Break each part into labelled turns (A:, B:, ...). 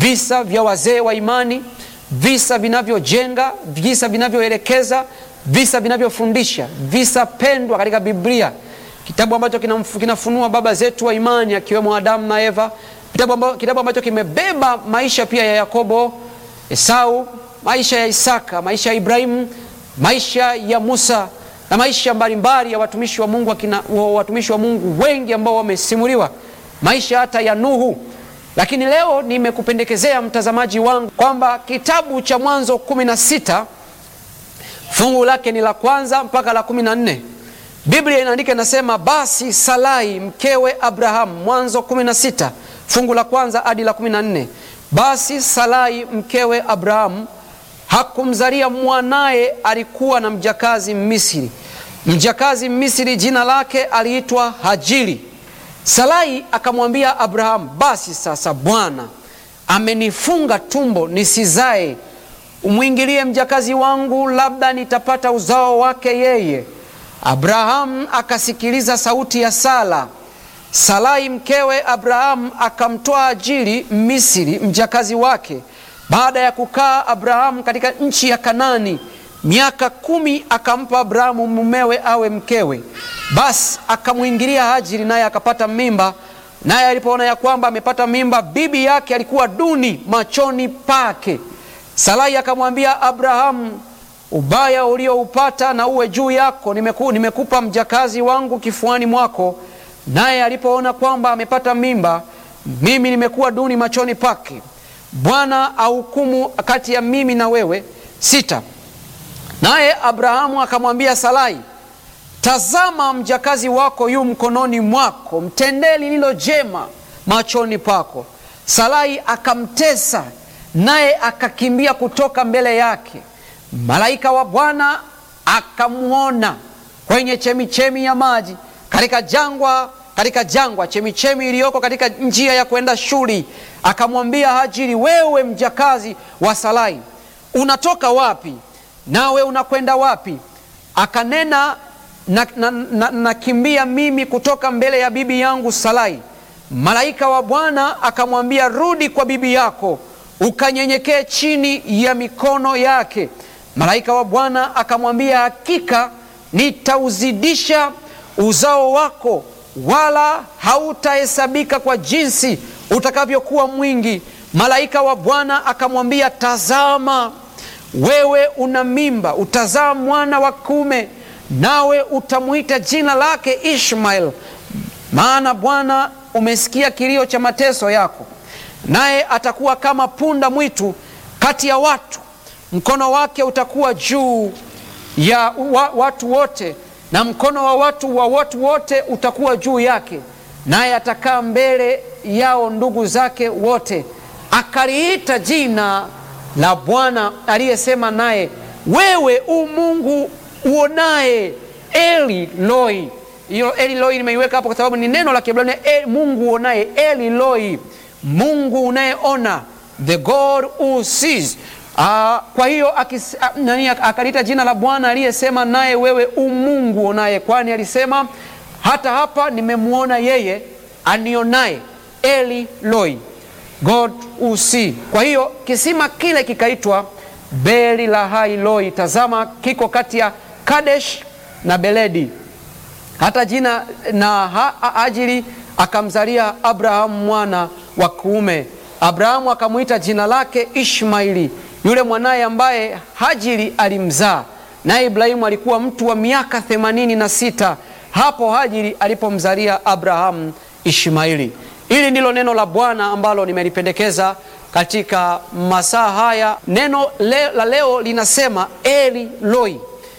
A: visa vya wazee wa imani, visa vinavyojenga, visa vinavyoelekeza, visa vinavyofundisha, visa pendwa katika Biblia, kitabu ambacho kinafunua baba zetu wa imani akiwemo Adamu na Eva, kitabu ambacho kimebeba maisha pia ya Yakobo, Esau, maisha ya Isaka, maisha ya Ibrahimu, maisha ya Musa na maisha mbalimbali ya watumishi wa Mungu, watumishi wa Mungu wengi ambao wamesimuliwa, maisha hata ya Nuhu. Lakini leo nimekupendekezea mtazamaji wangu kwamba kitabu cha Mwanzo 16 fungu lake ni la 1 mpaka la 14. Biblia inaandika, inasema, basi Sarai mkewe Abrahamu, Mwanzo 16 fungu la 1 hadi la 14. Basi Sarai mkewe Abrahamu hakumzalia mwanaye, alikuwa na mjakazi Misri. Mjakazi Misri jina lake aliitwa Hajiri. Sarai akamwambia Abrahamu, basi sasa Bwana amenifunga tumbo nisizae, umwingilie mjakazi wangu, labda nitapata uzao wake yeye. Abrahamu akasikiliza sauti ya Sara. Sarai mkewe Abrahamu akamtoa Hajiri Misri mjakazi wake. Baada ya kukaa Abrahamu katika nchi ya Kanani miaka 10, akampa Abrahamu mumewe awe mkewe. Basi akamwingilia Hajiri, naye akapata mimba. Naye alipoona ya kwamba amepata mimba, bibi yake alikuwa duni machoni pake. Sarai akamwambia Abrahamu, ubaya ulioupata na uwe juu yako, nimekupa mjakazi wangu kifuani mwako. Naye alipoona kwamba amepata mimba, mimi nimekuwa duni machoni pake. Bwana ahukumu kati ya mimi na wewe. 6. Naye Abrahamu akamwambia Sarai, tazama mjakazi wako yu mkononi mwako, mtendee lililo jema machoni pako. Sarai akamtesa, naye akakimbia kutoka mbele yake. Malaika wa Bwana akamuona kwenye chemichemi ya maji katika jangwa, chemichemi iliyoko katika njia ya kwenda Shuri. Akamwambia Hajiri, wewe mjakazi wa Sarai, unatoka wapi? Nawe unakwenda wapi? Akanena, nakimbia mimi kutoka mbele ya bibi yangu Sarai. Malaika wa Bwana akamwambia, rudi kwa bibi yako, ukanyenyekee chini ya mikono yake. Malaika wa Bwana akamwambia, hakika nitauzidisha uzao wako, wala hautahesabika kwa jinsi utakavyokuwa mwingi. Malaika wa Bwana akamwambia, tazama, wewe una mimba, utazaa mwana wa kiume, nawe utamuita jina lake Ishmael, maana Bwana umesikia kilio cha mateso yako. Naye atakuwa kama punda mwitu kati ya watu, mkono wake utakuwa juu ya watu wote, na mkono wa watu wote utakuwa juu yake, naye atakaa mbele yao ndugu zake wote. Akaliita jina la Bwana aliyesema naye, wewe u Mungu uonaye, Eliloi. Hiyo Eliloi nimeiweka hapo kwa sababu ni neno la Kiebrania, Mungu uonaye, Eliloi, Mungu unayeona, the God who sees. Kwa hiyo akaliita jina la Bwana aliyesema naye, wewe u Mungu uonaye, kwani alisema, hata hapa nimemuona yeye anionaye, Eliloi, God who sees. Kwa hiyo kisima kile kikaitwa Beri Lahai Loi. Tazama, kiko kati ya Kadesh na Beledi. Hata jina na Hajiri akamzalia Abrahamu mwana wa kiume. Abrahamu akamuita jina lake Ishmaeli, yule mwanaye ambaye Hajiri alimzaa. Naye Ibrahimu alikuwa mtu wa miaka 86 hapo Hajiri alipomzalia Abrahamu Ishmaeli. Hili ndilo neno la Bwana ambalo nimelipendekeza katika masaa haya. Neno la leo linasema Eliloi,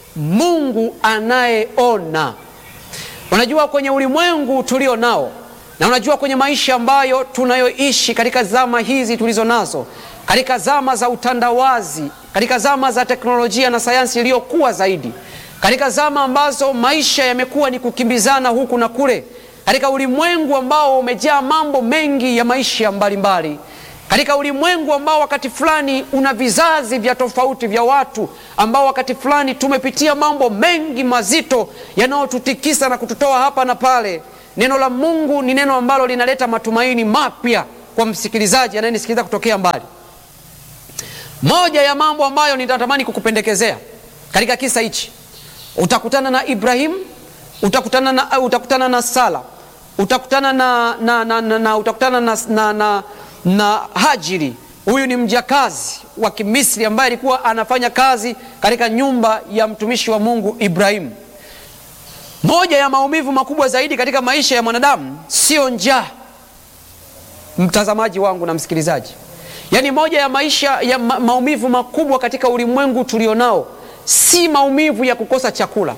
A: Mungu anayeona. Unajua, kwenye ulimwengu tulio nao, na unajua kwenye maisha ambayo tunayoishi katika zama hizi tulizo nazo, katika zama za utandawazi, katika zama za teknolojia na sayansi iliyokuwa zaidi, katika zama ambazo maisha yamekuwa ni kukimbizana huku na kule, katika ulimwengu ambao umejaa mambo mengi ya maisha mbalimbali, katika ulimwengu ambao wakati fulani una vizazi vya tofauti vya watu ambao wakati fulani tumepitia mambo mengi mazito yanayotutikisa na kututoa hapa na pale, neno la Mungu ni neno ambalo linaleta matumaini mapya kwa msikilizaji anayenisikiliza kutokea mbali. Moja ya mambo ambayo nitatamani kukupendekezea katika kisa hichi, utakutana na Ibrahim, utakutana na Sara, utakutana na Hajiri. Huyu ni mjakazi wa Kimisri ambaye alikuwa anafanya kazi katika nyumba ya mtumishi wa Mungu Ibrahim. Moja ya maumivu makubwa zaidi katika maisha ya mwanadamu sio njaa, mtazamaji wangu na msikilizaji. Yaani moja ya maisha ya maumivu makubwa katika ulimwengu tulionao si maumivu ya kukosa chakula.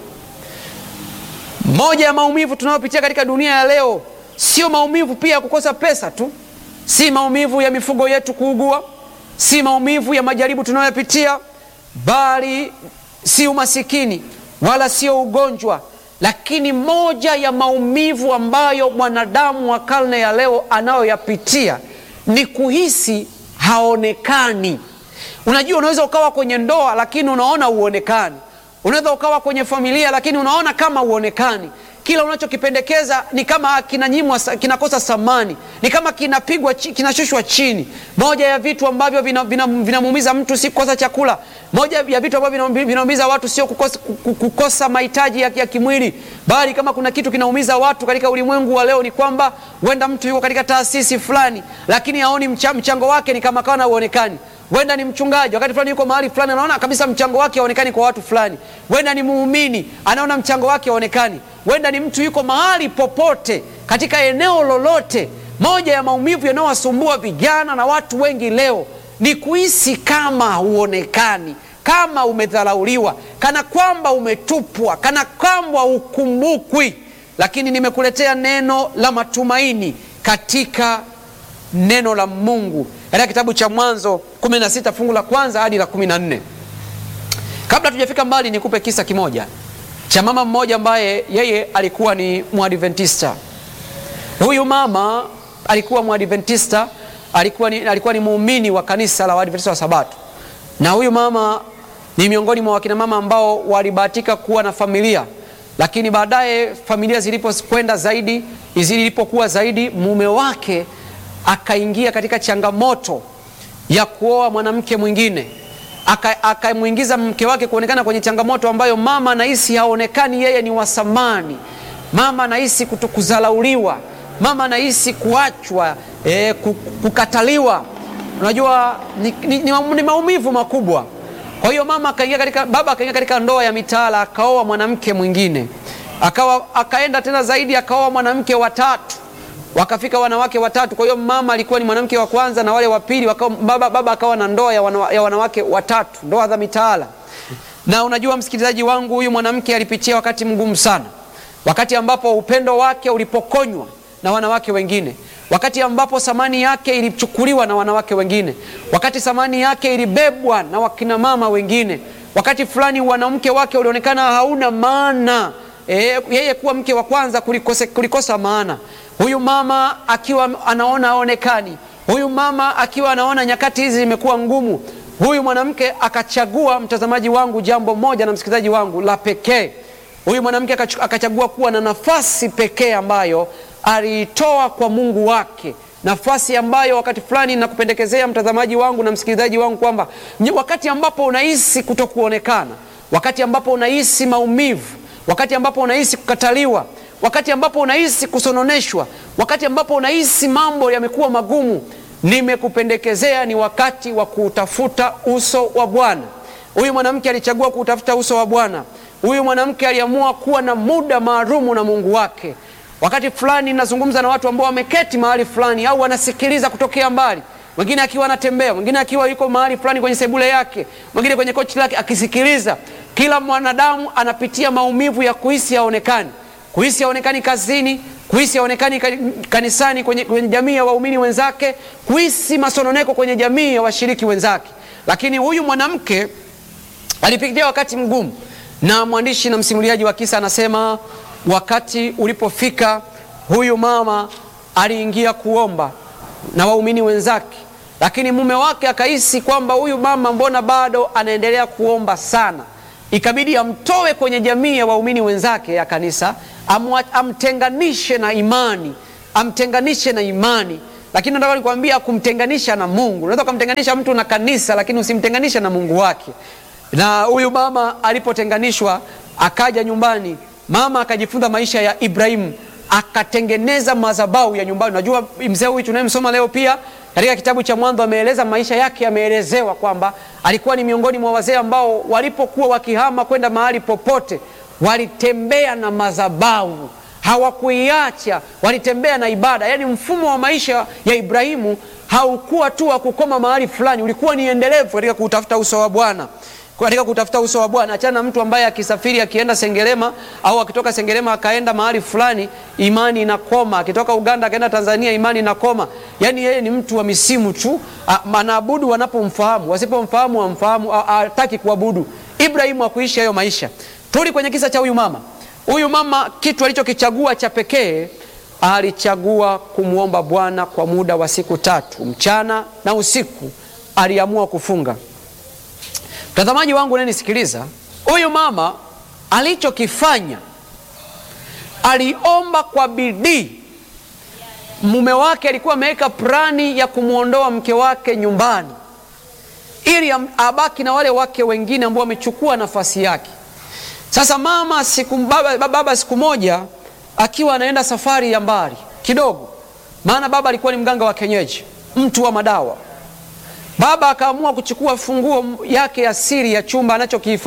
A: Moja ya maumivu tunayopitia katika dunia ya leo sio maumivu pia ya kukosa pesa tu, si maumivu ya mifugo yetu kuugua, si maumivu ya majaribu tunayopitia, bali si umasikini wala sio ugonjwa. Lakini moja ya maumivu ambayo mwanadamu wa karne ya leo anayoyapitia ni kuhisi haonekani. Unajua, unaweza ukawa kwenye ndoa lakini unaona uonekani. Unaweza ukawa kwenye familia lakini unaona kama uonekani. Kila unachokipendekeza ni kama kinanyimwa, kinakosa thamani, ni kama kinapigwa, kinashushwa chini. Moja ya vitu ambavyo vinamuumiza mtu si kukosa chakula. Moja ya vitu ambavyo vinaumiza watu sio kukosa mahitaji ya kimwili, bali kama kuna kitu kinaumiza watu katika ulimwengu wa leo ni kwamba huenda mtu yuko katika taasisi fulani lakini haoni mchango wake, ni kama kana uonekani. Wenda ni mchungaji, wakati fulani yuko mahali fulani anaona kabisa mchango wake haonekani kwa watu fulani. Wenda ni muumini, anaona mchango wake haonekani. Wenda ni mtu yuko mahali popote katika eneo lolote. Moja ya maumivu yanayowasumbua vijana na watu wengi leo ni kuhisi kama huonekani, kama umedharauliwa, kana kwamba umetupwa, kana kwamba ukumbukwi. Lakini nimekuletea neno la matumaini katika neno la Mungu katika kitabu cha Mwanzo 16 fungu la kwanza hadi la 14. Kabla tujafika mbali, nikupe kisa kimoja cha mama mmoja ambaye yeye alikuwa ni Mwadventista. Huyu mama alikuwa Mwadventista, alikuwa ni muumini wa kanisa la Waadventista wa Sabato. Na huyu mama ni miongoni mwa wakina mama ambao walibahatika kuwa na familia, lakini baadaye familia zilipokwenda zaidi, zilipokuwa zaidi, mume wake akaingia katika changamoto ya kuoa mwanamke mwingine. Akamuingiza mke wake kuonekana kwenye changamoto ambayo mama anahisi haonekani yeye ni wa thamani. Mama anahisi kutokudharauliwa, mama anahisi kuachwa, kukataliwa. Unajua ni maumivu makubwa. Kwa hiyo baba akaingia katika ndoa ya mitaala, akaoa mwanamke mwingine. Akaenda tena zaidi, akaoa mwanamke wa tatu. Wakafika wanawake watatu. Kwa hiyo mama alikuwa ni mwanamke wa kwanza na wale wa pili, baba akawa na ndoa ya wanawake watatu, ndoa za mitaala. Na unajua msikilizaji wangu, huyu mwanamke alipitia wakati mgumu sana, wakati ambapo upendo wake ulipokonywa na wanawake wengine, wakati ambapo thamani yake ilichukuliwa na wanawake wengine, wakati thamani yake ilibebwa na wakina mama wengine, wakati fulani wanamke wake ulionekana hauna maana, yeye kuwa mke wa kwanza kulikosa maana. Huyu mama akiwa anaona haonekani, huyu mama akiwa anaona nyakati hizi zimekuwa ngumu, huyu mwanamke akachagua, mtazamaji wangu, jambo moja na msikilizaji wangu la pekee. Huyu mwanamke akachagua kuwa na nafasi pekee ambayo aliitoa kwa Mungu wake, nafasi ambayo wakati fulani nakupendekezea mtazamaji wangu na msikilizaji wangu kwamba wakati ambapo unahisi kutokuonekana, wakati ambapo unahisi maumivu, wakati ambapo unahisi kukataliwa, wakati ambapo unahisi kusononeshwa, wakati ambapo unahisi mambo yamekuwa magumu, nimekupendekezea ni wakati wa kutafuta uso wa Bwana. Huyu mwanamke alichagua kutafuta uso wa Bwana. Huyu mwanamke aliamua kuwa na muda maalumu na Mungu wake. Wakati fulani nazungumza na watu ambao wameketi mahali fulani au wanasikiliza kutokea mbali. Mwingine akiwa anatembea, mwingine akiwa yuko mahali fulani kwenye sebule yake, mwingine kwenye kochi lake akisikiliza. Kila mwanadamu anapitia maumivu ya kuhisi haonekani. Kuhisi haonekani kazini, kuhisi haonekani kanisani, kwenye jamii ya waumini wenzake, kuhisi masononeko kwenye jamii ya washiriki wenzake. Lakini huyu mwanamke alipitia wakati mgumu, na mwandishi na msimuliaji wa kisa anasema wakati ulipofika, huyu mama aliingia kuomba na waumini wenzake, lakini mume wake akahisi kwamba huyu mama mbona bado anaendelea kuomba sana. Ikabidi amtoe kwenye jamii ya waumini wenzake ya kanisa, amtenganishe na imani, lakini nataka nikwambia kumtenganisha na Mungu. Unaweza kumtenganisha mtu na kanisa, lakini usimtenganisha na Mungu wake. Na huyu mama alipotenganishwa, akaja nyumbani, mama akajifunza maisha ya Ibrahimu, akatengeneza madhabahu ya nyumbani. Unajua mzee huyu tunayemsoma leo pia katika kitabu cha Mwanzo ameeleza maisha yake, yameelezewa kwamba alikuwa ni miongoni mwa wazee ambao walipokuwa wakihama kwenda mahali popote walitembea na madhabahu, hawakuiacha, walitembea na ibada. Yaani mfumo wa maisha ya Ibrahimu haukuwa tu wa kukoma mahali fulani, ulikuwa ni endelevu katika kutafuta uso wa Bwana. Katika kutafuta uso wa Bwana, achana mtu ambaye akisafiri akienda Sengerema au akitoka Sengerema akaenda mahali fulani imani inakoma, akitoka Uganda akaenda Tanzania imani inakoma. Yaani yeye ni mtu wa misimu tu, manaabudu wanapomfahamu, wasipomfahamu wamfahamu, hataki kuabudu. Ibrahimu hakuishi hayo maisha. Tuli kwenye kisa cha huyu mama. Huyu mama kitu alichokichagua cha pekee, alichagua kumuomba Bwana kwa muda wa siku 3, mchana na usiku. Aliamua kufunga. Mtazamaji wangu unanisikiliza, huyu mama alichokifanya, aliomba kwa bidii. Mume wake alikuwa ameweka plani ya kumuondoa mke wake nyumbani ili abaki na wale wake wengine ambao wamechukua nafasi yake. Sasa baba siku moja akiwa anaenda safari ya mbali kidogo, maana baba alikuwa ni mganga wa kienyeji, mtu wa madawa. Baba akaamua kuchukua funguo yake ya siri ya chumba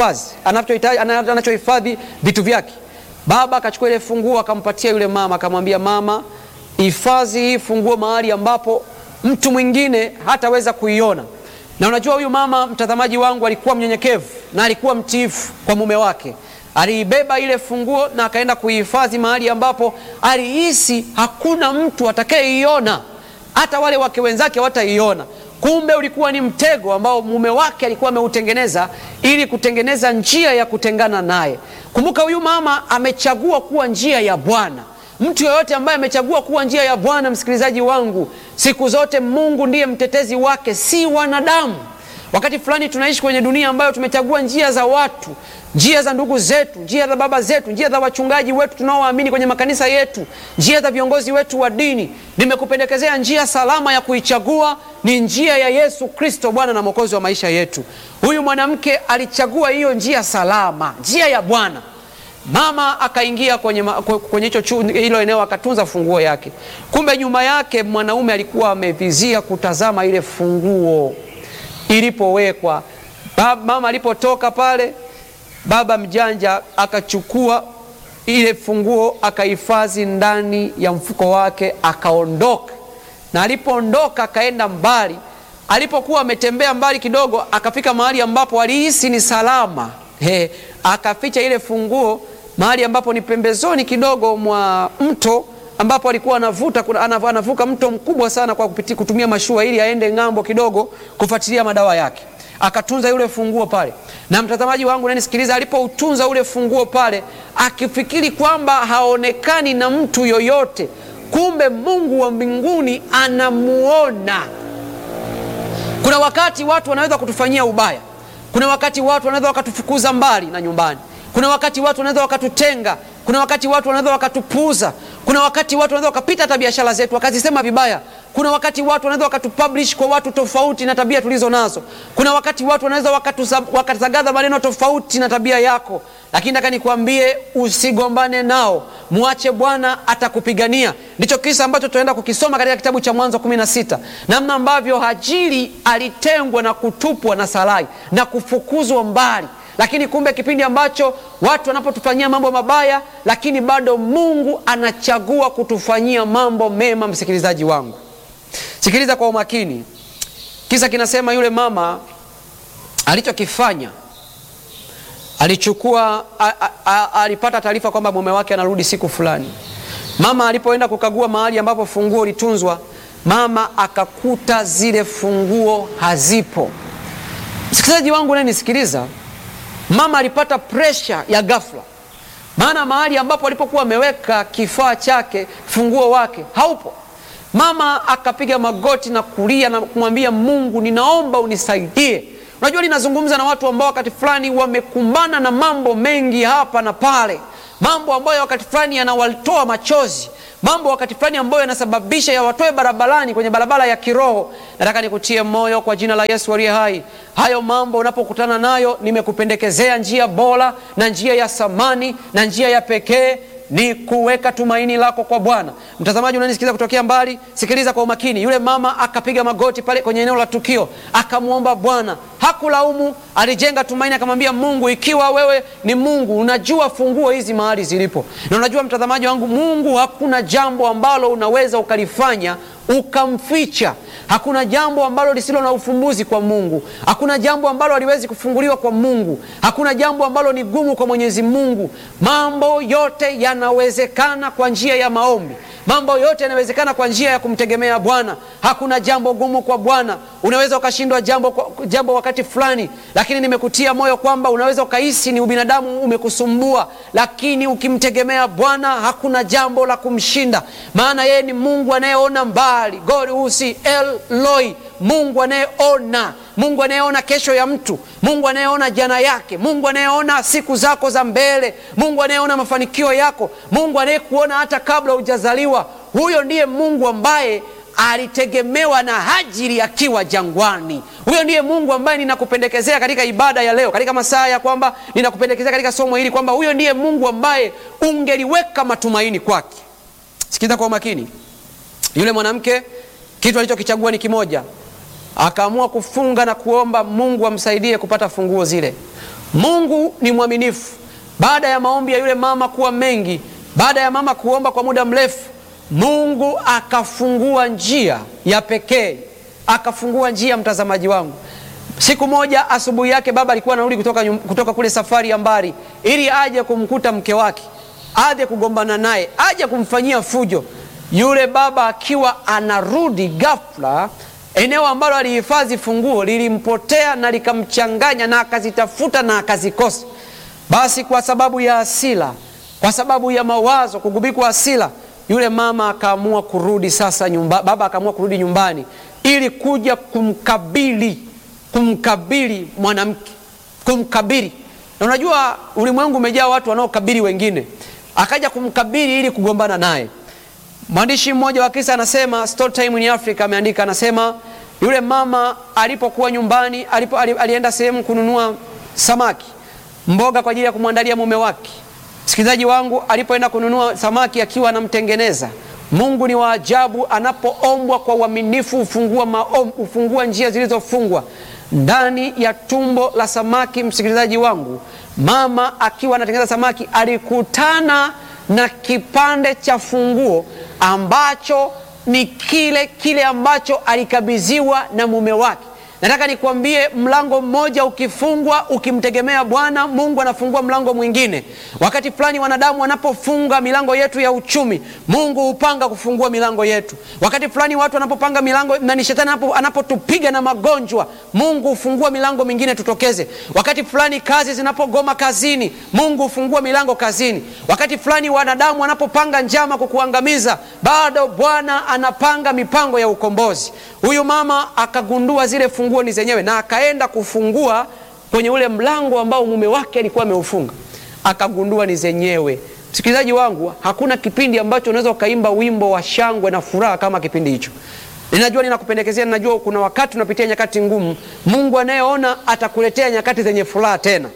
A: anachohifadhi vitu vyake. Baba akachukua ile funguo akampatia yule mama, akamwambia, mama, hifadhi hii funguo mahali ambapo mtu mwingine hataweza kuiona. Na unajua huyu mama, mtazamaji wangu, alikuwa mnyenyekevu na alikuwa mtiifu kwa mume wake. Aliibeba ile funguo na akaenda kuihifadhi mahali ambapo alihisi hakuna mtu atakayeiona, hata wale wake wenzake wataiona. Kumbe ulikuwa ni mtego ambao mume wake alikuwa ameutengeneza ili kutengeneza njia ya kutengana naye. Kumbuka huyu mama amechagua kuwa njia ya Bwana. Mtu yeyote ambaye amechagua kuwa njia ya Bwana, msikilizaji wangu, siku zote Mungu ndiye mtetezi wake, si wanadamu. Wakati fulani tunaishi kwenye dunia ambayo tumechagua njia za watu, njia za ndugu zetu, njia za baba zetu, njia za wachungaji wetu tunaowaamini kwenye makanisa yetu, njia za viongozi wetu wa dini. Nimekupendekezea njia salama ya kuichagua, ni njia ya Yesu Kristo, Bwana na Mwokozi wa maisha yetu. Huyu mwanamke alichagua hiyo njia salama, njia ya Bwana. Mama akaingia kwenye hilo eneo, akatunza funguo yake. Kumbe nyuma yake mwanaume alikuwa amevizia kutazama ile funguo ilipowekwa. Mama alipotoka pale, baba mjanja akachukua ile funguo akahifadhi ndani ya mfuko wake, akaondoka. Na alipoondoka akaenda mbali. Alipokuwa ametembea mbali kidogo, akafika mahali ambapo alihisi ni salama. Akaficha ile funguo mahali ambapo ni pembezoni kidogo mwa mto, ambapo alikuwa anavuka mto mkubwa sana kwa kutumia mashua ili aende ng'ambo kidogo kufuatilia madawa yake. Akatunza yule funguo pale. Na mtazamaji wangu unanisikiliza, alipoutunza ule funguo pale, akifikiri kwamba haonekani na mtu yoyote, kumbe Mungu wa mbinguni anamuona. Kuna wakati watu wanaweza kutufanyia ubaya. Kuna wakati watu wanaweza wakatufukuza mbali na nyumbani. Kuna wakati watu wanaweza wakatutenga. Kuna wakati watu wanaweza wakatupuuza. Kuna wakati watu wanaweza wakapita hata biashara zetu wakazisema vibaya. Kuna wakati watu wanaweza wakatupublish kwa watu tofauti na tabia tulizo nazo. Kuna wakati watu wanaweza wakatagaza maneno tofauti na tabia yako. Lakini nataka nikwambie, usigombane nao. Muache Bwana, atakupigania. Ndicho kisa ambacho tutaenda kukisoma katika kitabu cha Mwanzo 16. Namna ambavyo Hajiri alitengwa na kutupwa na Sarai na kufukuzwa mbali. Lakini kumbe kipindi ambacho watu wanapotufanyia mambo mabaya, lakini bado Mungu anachagua kutufanyia mambo mema. Msikilizaji wangu, sikiliza kwa umakini. Kisa kinasema yule mama alichokifanya, alipata taarifa kwamba mume wake anarudi siku fulani. Mama alipoenda kukagua mahali ambapo funguo litunzwa, mama akakuta zile funguo hazipo. Msikilizaji wangu unanisikiliza, mama alipata pressure ya ghafla. Maana mahali ambapo alipokuwa ameweka kifaa chake, funguo wake haupo. Mama akapiga magoti na kulia na kumwambia Mungu, ninaomba unisaidie. Unajua, ninazungumza na watu ambao wakati fulani wamekumbana na mambo mengi hapa na pale. mambo ambayo wakati fulani yanawatoa machozi, mambo wakati fulani ambayo yanasababisha yawatoe barabarani, kwenye barabara ya kiroho. Nataka nikutie moyo kwa jina la Yesu aliye hai. Hayo mambo unapokutana nayo, nimekupendekezea njia bora na njia ya samani na njia ya pekee ni kuweka tumaini lako kwa Bwana. Mtazamaji unanisikiliza kutokea mbali, sikiliza kwa umakini. Yule mama akapiga magoti pale kwenye eneo la tukio, akamuomba Bwana. Hakulaumu, alijenga tumaini, akamwambia Mungu, ikiwa wewe ni Mungu, unajua funguo hizi mahali zilipo. Na unajua mtazamaji wangu, Mungu hakuna jambo ambalo unaweza ukalifanya ukamficha. Hakuna jambo ambalo lisilo na ufumbuzi kwa Mungu. Hakuna jambo ambalo haliwezi kufunguliwa kwa Mungu. Hakuna jambo ambalo ni gumu kwa Mwenyezi Mungu. Mambo yote yanawezekana kwa njia ya maombi. Mambo yote yanawezekana kwa njia ya kumtegemea Bwana. Hakuna jambo gumu kwa Bwana. Unaweza ukashindwa jambo wakati fulani, lakini nimekutia moyo kwamba unaweza ukahisi ni ubinadamu umekusumbua, lakini ukimtegemea Bwana hakuna jambo la kumshinda, maana yeye ni Mungu anayeona mbali. God who sees, Eloi, Mungu anayeona. Mungu anayeona kesho ya mtu, Mungu anayeona jana yake, Mungu anayeona siku zako za mbele, Mungu anayeona mafanikio yako, Mungu anayekuona hata kabla hujazaliwa. Huyo ndiye Mungu ambaye alitegemewa na Hajiri akiwa jangwani. Huyo ndiye Mungu ambaye ninakupendekezea katika ibada ya leo, katika masaa ya kwamba ninakupendekezea katika somo hili kwamba huyo ndiye Mungu ambaye ungeliweka matumaini kwake. Sikiza kwa makini. Yule mwanamke kitu alichokichagua ni kimoja. Akaamua kufunga na kuomba Mungu amsaidie kupata funguo zile. Mungu ni mwaminifu. Baada ya maombi ya yule mama kuwa mengi, baada ya mama kuomba kwa muda mrefu, Mungu akafungua njia ya pekee. Akafungua njia, mtazamaji wangu. Siku moja asubuhi yake baba alikuwa anarudi kutoka kule safari ya mbali, ili aje kumkuta mke wake, aje kugombana naye, aje kumfanyia fujo. Yule baba akiwa anarudi, ghafla eneo ambalo alihifadhi funguo lilimpotea na likamchanganya, na akazitafuta na akazikosa. Basi kwa sababu ya hasira, kwa sababu ya mawazo, kugubikwa hasira, yule mama akaamua kurudi sasa baba akaamua kurudi nyumbani ili kuja kumkabili mwanamke, kumkabili. Na unajua ulimwengu umejaa watu wanaokabili wengine. Akaja kumkabili ili kugombana naye. Mwandishi mmoja wa kisa anasema, Story Time in Africa ameandika, anasema yule mama alipokuwa nyumbani, alienda sehemu kununua samaki, mboga kwa ajili ya kumwandalia mume wake. Msikilizaji wangu, alipoenda kununua samaki akiwa anamtengeneza, Mungu ni wa ajabu. Anapoombwa kwa uaminifu ufungua njia zilizofungwa ndani ya tumbo la samaki. Msikilizaji wangu, mama akiwa anatengeneza samaki alikutana na kipande cha funguo ambacho ni kile ambacho alikabidhiwa na mume wake. Nataka nikwambie, mlango mmoja ukifungwa ukimtegemea Bwana, Mungu anafungua mlango mwingine. Wakati fulani wanadamu wanapofunga milango yetu ya uchumi, Mungu hupanga kufungua milango yetu. Wakati fulani watu wanapopanga milango, na ni shetani anapotupiga na magonjwa, Mungu hufungua milango mingine tutokeze. Wakati fulani kazi zinapogoma kazini, Mungu hufungua milango kazini. Wakati fulani wanadamu wanapopanga njama kukuangamiza, bado Bwana anapanga mipango ya ukombozi. Huyu mama akagundua zile funguo ni zenyewe, na akaenda kufungua kwenye ule mlango ambao mume wake alikuwa ameufunga. Akagundua ni zenyewe. Msikilizaji wangu, hakuna kipindi ambacho unaweza ukaimba wimbo wa shangwe na furaha kama kipindi hicho. Ninajua ninakupendekezea, ninajua kuna wakati unapitia nyakati ngumu. Mungu anayeona atakuletea nyakati zenye furaha tena.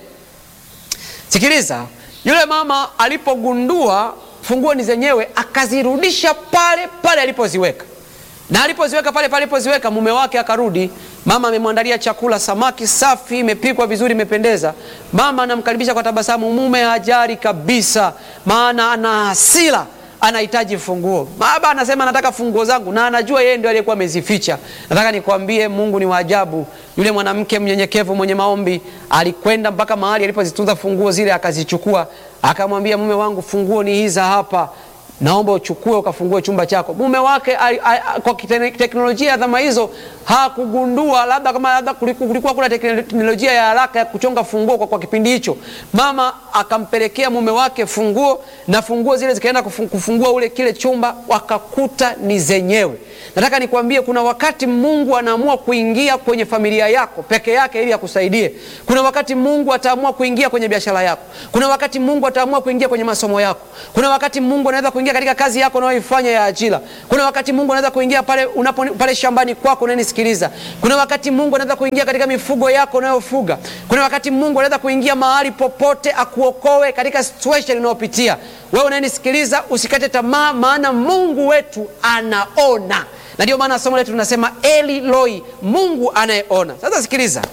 A: Sikiliza, yule mama alipogundua funguo ni zenyewe, akazirudisha pale alipoziweka. Na alipoziweka pale mume wake akarudi. Mama amemwandalia chakula, samaki safi, imepikwa vizuri, imependeza. Mama anamkaribisha kwa tabasamu. Mume hajari kabisa, maana ana hasira, anahitaji funguo. Baba anasema nataka funguo zangu, na anajua yeye ndiye aliyekuwa amezificha. Nataka nikwambie, Mungu ni wa ajabu. Yule mwanamke mnyenyekevu mwenye maombi alikwenda mpaka mahali alipozitunza funguo zile, akazichukua, akamwambia mume wangu, funguo ni hizi hapa, naomba uchukue ukafungue chumba chako. Mume wake kwa teknolojia ya zama hizo hakugundua, labda kulikuwa kuna teknolojia ya haraka ya kuchonga funguo kwa kipindi hicho. Mama akampelekea mume wake funguo, na funguo zile zikaenda kufungua kile chumba, wakakuta ni zenyewe. Nataka nikwambie kuna wakati Mungu anaamua kuingia kwenye familia yako peke yake ili akusaidie. Kuna wakati Mungu ataamua kuingia kwenye biashara yako. Kuna wakati Mungu ataamua kuingia kwenye masomo yako. Kuna wakati Mungu anaweza kuingia katika kazi yako unayoifanya ya ajira. Kuna wakati Mungu anaweza kuingia pale shambani kwako unanisikiliza. Kuna wakati Mungu anaweza kuingia katika mifugo yako unayofuga. Kuna wakati Mungu anaweza kuingia mahali popote akuokoe katika situation unayopitia. Wewe unanisikiliza, usikate tamaa, maana Mungu wetu anaona. Na ndio maana somo letu tunasema Eli Loi, Mungu anayeona. Sasa sikiliza.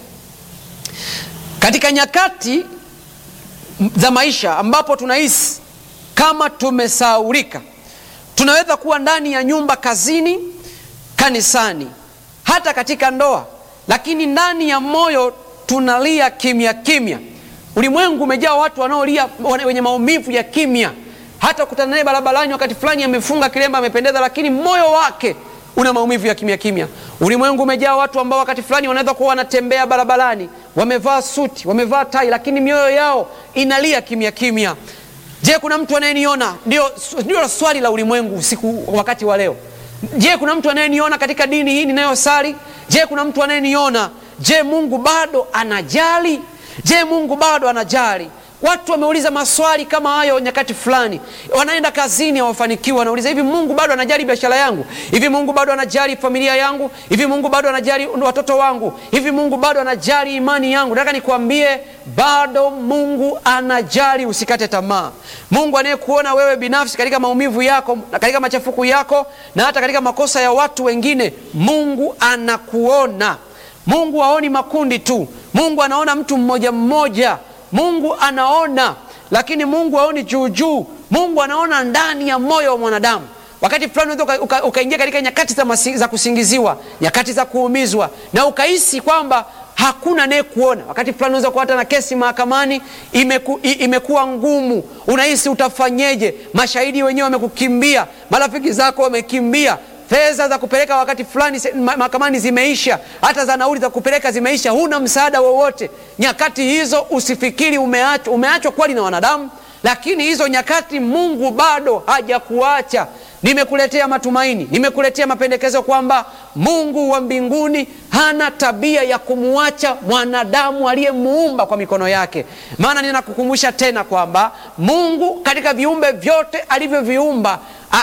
A: Katika nyakati za maisha ambapo tunahisi kama tumesahaulika, tunaweza kuwa ndani ya nyumba, kazini, kanisani, hata katika ndoa, lakini ndani ya moyo tunalia kimya kimya. Ulimwengu umejaa watu wanaolia, wenye maumivu ya kimya. Hata kukutana naye barabarani wakati fulani amefunga kilemba, amependeza, lakini moyo wake una maumivu ya kimya kimya. Ulimwengu umejaa watu ambao wakati fulani wanaweza kuwa wanatembea barabarani, wamevaa suti, wamevaa tai, lakini mioyo yao inalia kimya kimya. Je, kuna mtu anayeniona? Ndio swali la ulimwengu wakati wa leo. Je, kuna mtu anayeniona katika dini hii ninayosali? Je, kuna mtu anayeniona? Je, Mungu bado anajali? Je, Mungu bado anajali? Watu wameuliza maswali kama hayo nyakati fulani. Wanaenda kazini hawafanikiwa, wanauliza hivi Mungu bado anajali biashara yangu? Hivi Mungu bado anajali familia yangu? Hivi Mungu bado anajali watoto wangu? Hivi Mungu bado anajali imani yangu? Nataka nikwambie bado Mungu anajali, usikate tamaa. Mungu anayekuona wewe binafsi katika maumivu yako, na katika machafuko yako, na hata katika makosa ya watu wengine, Mungu anakuona. Mungu haoni makundi tu. Mungu anaona mtu mmoja mmoja. Mungu anaona, lakini Mungu haoni juu juu. Mungu anaona ndani ya moyo wa mwanadamu. Wakati fulani unaweza ukaingia katika nyakati za kusingiziwa, nyakati za kuumizwa, na ukahisi kwamba hakuna naye kuona. Wakati fulani unaweza kuwa hata na kesi mahakamani imekuwa ngumu. Unahisi utafanyeje? Mashahidi wenyewe wamekukimbia, marafiki zako wamekimbia, fedha za kupeleka wakati fulani mahakamani zimeisha, hata za nauli za kupeleka zimeisha, huna msaada wowote. Nyakati hizo usifikiri umeachwa kweli na wanadamu, lakini hizo nyakati Mungu bado hajakuacha. Nimekuletea matumaini, nimekuletea mapendekezo kwamba Mungu wa mbinguni hana tabia ya kumuacha mwanadamu aliyemuumba kwa mikono yake. Maana ninakukumbusha tena kwamba Mungu katika viumbe vyote alivyoviumba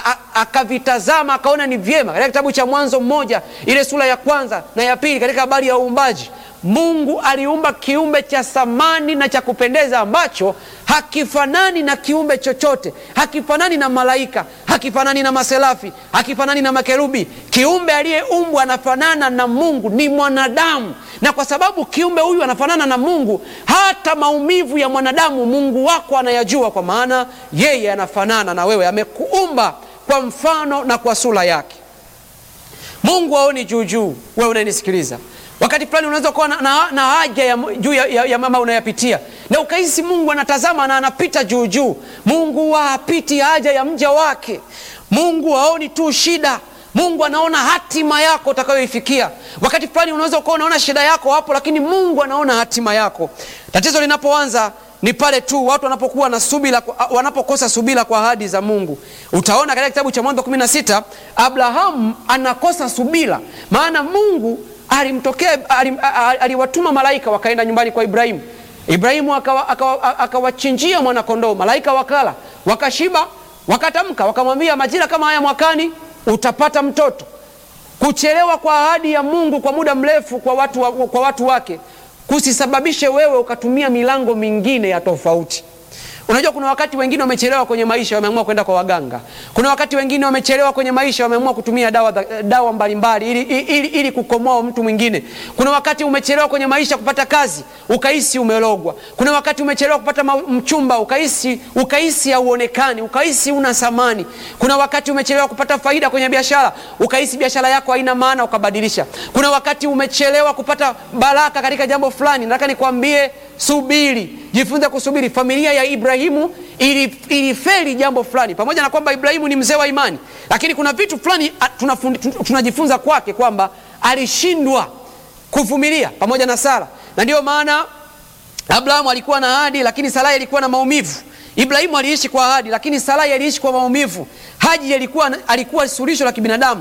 A: akavitazama akaona ni vyema. Katika kitabu cha Mwanzo 1 ile sura ya 1 na ya 2 katika habari ya uumbaji, Mungu aliumba kiumbe cha thamani na cha kupendeza ambacho hakifanani na kiumbe chochote. Hakifanani na malaika, hakifanani na maserafi, hakifanani na makerubi. Kiumbe aliyeumbwa anafanana na Mungu ni mwanadamu. Na kwa sababu kiumbe huyu anafanana na Mungu, hata maumivu ya mwanadamu Mungu wako anayajua, kwa maana yeye anafanana na wewe. Amekuumba kwa mfano na kwa sura yake. Mungu haoni juu juu. Wewe unanisikiliza, wakati fulani unaweza kuwa na haja juu ya mama unayapitia, na ukahisi Mungu anatazama na anapita juu juu. Mungu hapiti haja ya mja wake. Mungu haoni tu shida, Mungu anaona hatima yako utakayoifikia. Wakati fulani unaweza kuwa unaona shida yako hapo, lakini Mungu anaona hatima yako. Tatizo linapoanza ni pale tu watu wanapokuwa na subira, wanapokosa subira kwa ahadi za Mungu. Utaona katika kitabu cha Mwanzo 16 Abrahamu anakosa subira, maana Mungu aliwatuma malaika wakaenda nyumbani kwa Ibrahimu. Ibrahimu akawachinjia mwana kondoo, malaika wakala, wakashiba, wakatamka, wakamwambia majira kama haya mwakani utapata mtoto. Kuchelewa kwa ahadi ya Mungu kwa muda mrefu kwa watu wake kusisababishe wewe ukatumia milango mingine ya tofauti. Unajua kuna wakati wengine wamechelewa kwenye maisha, wameamua kwenda kwa waganga. Kuna wakati wengine wamechelewa kwenye maisha, wameamua kutumia dawa mbalimbali ili kukomoa mtu mwingine. Kuna wakati umechelewa kwenye maisha kupata kazi, ukahisi umelogwa. Kuna wakati umechelewa kupata mchumba, ukahisi hauonekani, ukahisi una thamani. Kuna wakati umechelewa kupata faida kwenye biashara, ukahisi biashara yako haina maana, ukabadilisha. Kuna wakati umechelewa kupata baraka katika jambo fulani. Nataka nikwambie, subiri, jifunze kusubiri. Familia ya Ibrahimu ilifeli jambo fulani, pamoja na kwamba Ibrahimu ni mzee wa imani, lakini kuna vitu fulani tunajifunza kwake kwamba alishindwa kuvumilia pamoja na Sara. Na ndio maana Abrahamu alikuwa na ahadi, lakini Sarai alikuwa na maumivu. Ibrahimu aliishi kwa ahadi, lakini Sarai aliishi kwa maumivu. Haji alikuwa suluhisho la kibinadamu.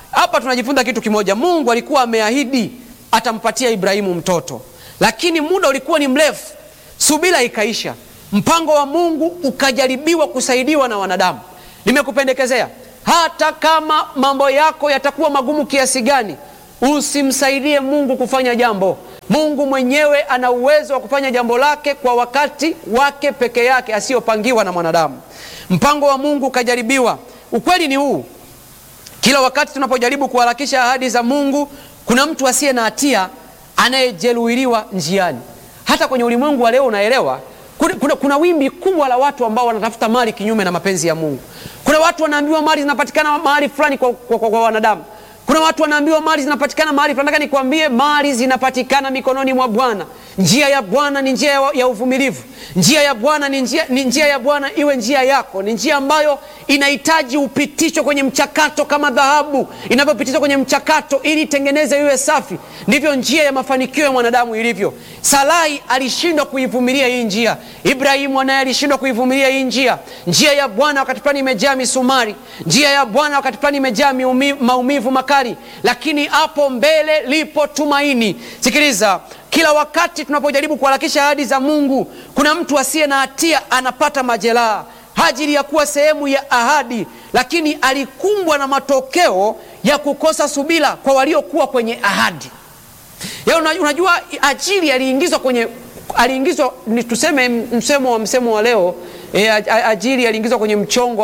A: Hapa tunajifunza kitu kimoja. Mungu alikuwa ameahidi atampatia Ibrahimu mtoto, lakini muda ulikuwa ni mrefu, subira ikaisha, mpango wa Mungu ukajaribiwa kusaidiwa na wanadamu. Nimekupendekezea, hata kama mambo yako yatakuwa magumu kiasi gani, usimsaidie Mungu kufanya jambo. Mungu mwenyewe ana uwezo wa kufanya jambo lake kwa wakati wake peke yake, asiyopangiwa na mwanadamu. Mpango wa Mungu ukajaribiwa. Ukweli ni huu: kila wakati tunapojaribu kuharakisha ahadi za Mungu, kuna mtu asiye na hatia anayejeruhiwa njiani. Hata kwenye ulimwengu wa leo, unaelewa, kuna wimbi kubwa la watu ambao wanatafuta mali kinyume na mapenzi ya Mungu. Kuna watu wanaambiwa mali zinapatikana mahali fulani kwa wanadamu. Kuna watu wanaambiwa mali zinapatikana mahali fulani. Nataka nikwambie, mali zinapatikana mikononi mwa Bwana. Njia ya Bwana ni njia ya uvumilivu. Njia ya Bwana ni njia ya Bwana iwe njia yako. Ni njia ambayo inahitaji upitishwe kwenye mchakato, kama dhahabu inavyopitishwa kwenye mchakato ili itengeneze iwe safi. Ndivyo njia ya mafanikio ya mwanadamu ilivyo. Sarai alishindwa kuivumilia hii njia. Ibrahimu naye alishindwa kuivumilia hii njia. Njia ya Bwana wakati fulani imejaa misumari. Njia ya Bwana wakati fulani imejaa maumivu makali, lakini hapo mbele lipo tumaini. Sikiliza, kila wakati tunapojaribu kuharakisha ahadi za Mungu, kuna mtu asiye na hatia anapata majeraha. Hajiri ya kuwa sehemu ya ahadi, lakini alikumbwa na matokeo ya kukosa subira kwa waliokuwa kwenye ahadi. Unajua, Hajiri aliingizwa ni tuseme msemo wa leo, Hajiri aliingizwa kwenye mchongo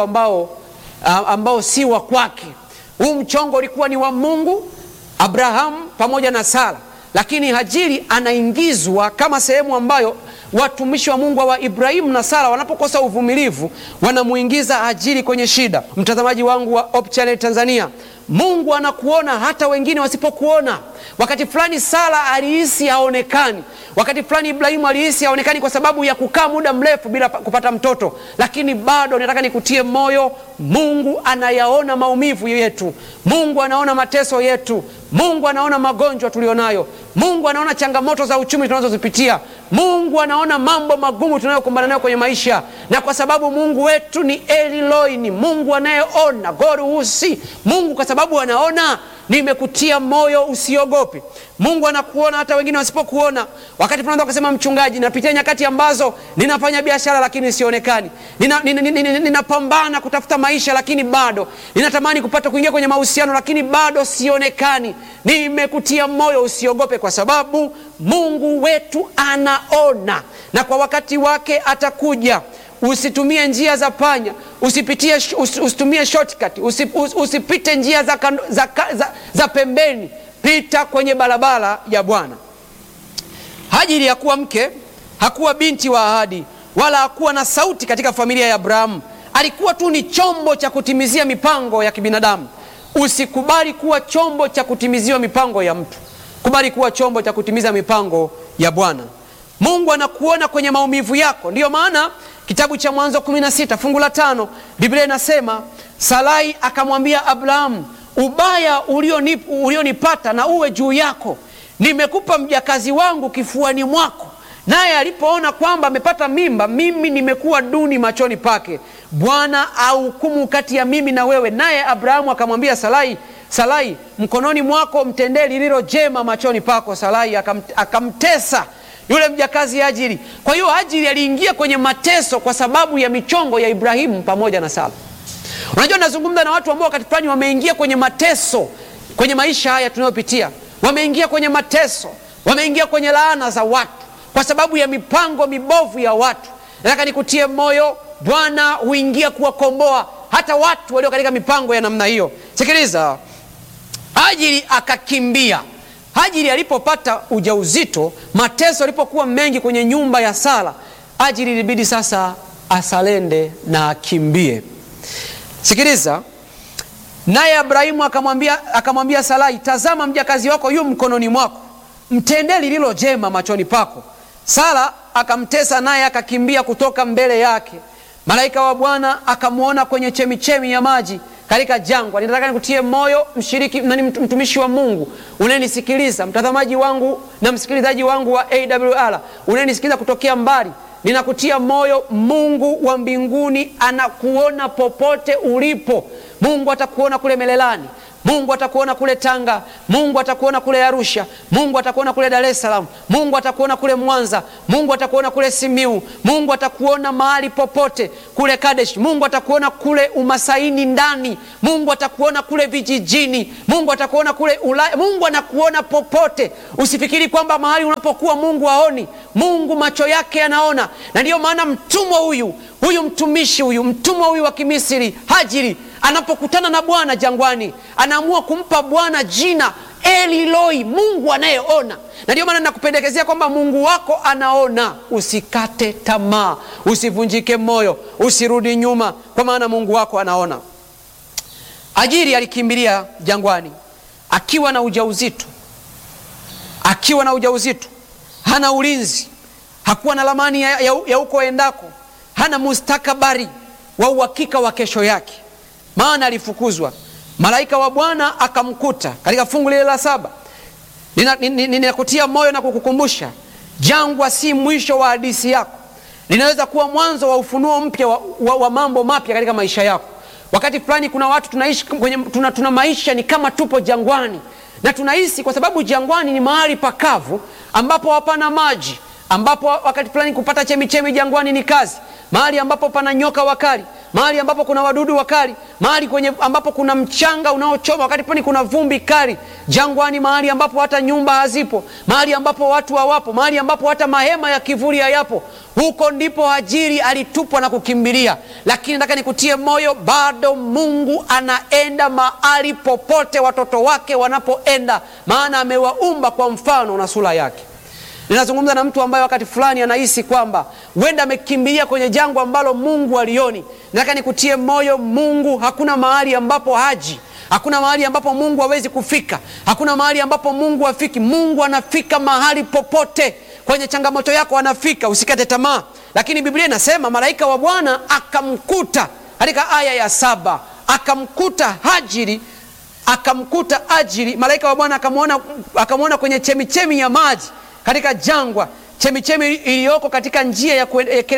A: ambao si wa kwake. Huu mchongo ulikuwa ni wa Mungu, Abrahamu pamoja na Sara, lakini Hajiri anaingizwa kama sehemu ambayo watumishi wa Mungu wa Ibrahimu na Sara wanapokosa uvumilivu, wanamuingiza Hajiri kwenye shida. Mtazamaji wangu wa Hope Channel Tanzania, Mungu anakuona hata wengine wasipokuona. Wakati fulani Sara alihisi haonekani, wakati fulani Ibrahimu alihisi haonekani kwa sababu ya kukaa muda mrefu bila kupata mtoto, lakini bado nataka nikutie moyo, Mungu anayaona maumivu yetu. Mungu anaona mateso yetu. Mungu anaona magonjwa tulionayo. Mungu anaona changamoto za uchumi tunazozipitia. Mungu anaona mambo magumu tunayokumbana nayo kwenye maisha. Na kwa sababu Mungu wetu ni Eloi, ni Mungu anayeona, God who sees. Mungu kwa sababu anaona, nimekutia moyo, usiogope. Mungu anakuona hata wengine wasipokuona. Wakati tunaanza kusema, mchungaji, napitia nyakati ambazo ninafanya biashara lakini sionekani. Ninapambana kutafuta maisha lakini bado. Ninatamani kuingia kwenye mahusiano lakini bado sionekani. Nimekutia moyo, usiogope, kwa sababu Mungu wetu anaona, na kwa wakati wake atakuja. Usitumie njia za panya, usitumie shortcut, usipite njia za pembeni. Pita kwenye barabara ya Bwana. Hajiri hakuwa mke, hakuwa binti wa ahadi, wala hakuwa na sauti katika familia ya Abrahamu. Alikuwa tu ni chombo cha kutimizia mipango ya kibinadamu. Usikubali kuwa chombo cha kutimizia mipango ya mtu. Kubali kuwa chombo cha kutimiza mipango ya Bwana. Mungu anakuona kwenye maumivu yako. Ndiyo maana kitabu cha Mwanzo 16 fungu la 5, Biblia inasema, Sarai akamwambia Abrahamu, ubaya ulionipata na uwe juu yako. Nimekupa mjakazi wangu kifuani mwako. Naye alipoona kwamba amepata mimba, mimi nimekuwa duni machoni pake. Bwana ahukumu kati ya mimi na wewe. Naye Abrahamu akamwambia Sarai, mkononi mwako mtendee lililo jema machoni pako. Sarai akamtesa yule mjakazi Hajiri. Kwa hiyo Hajiri aliingia kwenye mateso kwa sababu ya michongo ya Ibrahimu pamoja na Sara. Unajua, nazungumza na watu ambao wakati fulani wameingia kwenye mateso kwenye maisha haya tunayopitia. Wameingia kwenye mateso, wameingia kwenye laana za watu kwa sababu ya mipango mibovu ya watu. Nataka nikutie moyo, Bwana huingia kuwakomboa hata watu walio katika mipango ya namna hiyo. Sikiliza, Hajiri akakimbia. Hajiri alipopata ujauzito, mateso alipokuwa mengi kwenye nyumba ya Sara, Hajiri ilibidi sasa asalende na akimbie. Sikiliza, naye Abrahamu akamwambia Sarai, tazama mjakazi wako yu mkononi mwako, mtendee lililo jema machoni pako. Sara akamtesa, naye akakimbia kutoka mbele yake. Malaika wa Bwana akamwona kwenye chemichemi ya maji katika jangwa. Ninataka nikutie moyo, mshiriki na mtumishi wa Mungu unayenisikiliza, mtazamaji wangu na msikilizaji wangu wa AWR unayenisikiliza kutokea mbali, ninakutia moyo, Mungu wa mbinguni anakuona popote ulipo. Mungu atakuona kule Melelani. Mungu atakuona kule Tanga, Mungu atakuona kule Arusha, Mungu atakuona kule Dar es Salaam, Mungu atakuona kule Mwanza, Mungu atakuona kule Simiu, Mungu atakuona mahali popote kule Kadesh, Mungu atakuona kule Umasaini ndani, Mungu atakuona kule vijijini, Mungu atakuona kule Ulaya. Mungu anakuona popote. Usifikiri kwamba mahali unapokuwa Mungu haoni. Mungu macho yake yanaona. Na ndiyo maana mtumwa huyu mtumishi huyu, mtumwa huyu wa Kimisri Hajiri, anapokutana na Bwana jangwani, anaamua kumpa Bwana jina Eliloi, Mungu anayeona. Na ndiyo maana nakupendekezea kwamba Mungu wako anaona. Usikate tamaa, usivunjike moyo, usirudi nyuma, kwa maana Mungu wako anaona. Hajiri alikimbilia jangwani akiwa na ujauzito. Hana ulinzi, hakuwa na lamani ya uko endako, hana mustakabari wa uhakika wa kesho yake, maana alifukuzwa. Malaika wa Bwana akamkuta katika fungu lile la 7. Ninakutia moyo na kukukumbusha, jangwa si mwisho wa hadithi yako. Linaweza kuwa mwanzo wa ufunuo mpya wa mambo mapya katika maisha yako. Wakati fulani kuna watu tunaishi tuna maisha ni kama tupo jangwani, na tunahisi kwa sababu jangwani ni mahali pakavu ambapo hapana maji, ambapo wakati fulani kupata chemichemi jangwani ni kazi, mahali ambapo pana nyoka wakali, mahali ambapo kuna wadudu wakali, mahali ambapo kuna mchanga unaochoma, wakati fulani kuna vumbi kali. Jangwani mahali ambapo hata nyumba hazipo, mahali ambapo watu hawapo, mahali ambapo hata mahema ya kivuli hayapo. Huko ndipo Hajiri alitupwa na kukimbilia. Lakini nataka nikutie moyo, bado Mungu anaenda mahali popote watoto wake wanapoenda, maana amewaumba kwa mfano na sura yake. Ninazungumza na mtu ambaye wakati fulani anahisi kwamba huenda amekimbilia kwenye jangwa ambalo Mungu alioni. Nataka nikutie moyo, Mungu hakuna mahali ambapo haji. Hakuna mahali ambapo Mungu hawezi kufika. Hakuna mahali ambapo Mungu hafiki. Mungu anafika mahali popote. Kwenye changamoto yako anafika, usikate tamaa. Lakini Biblia inasema malaika wa Bwana akamkuta, katika aya ya 7, akamkuta Hajiri. Malaika wa Bwana akamwona kwenye chemichemi ya maji katika jangwa, chemichemi iliyoko katika njia ya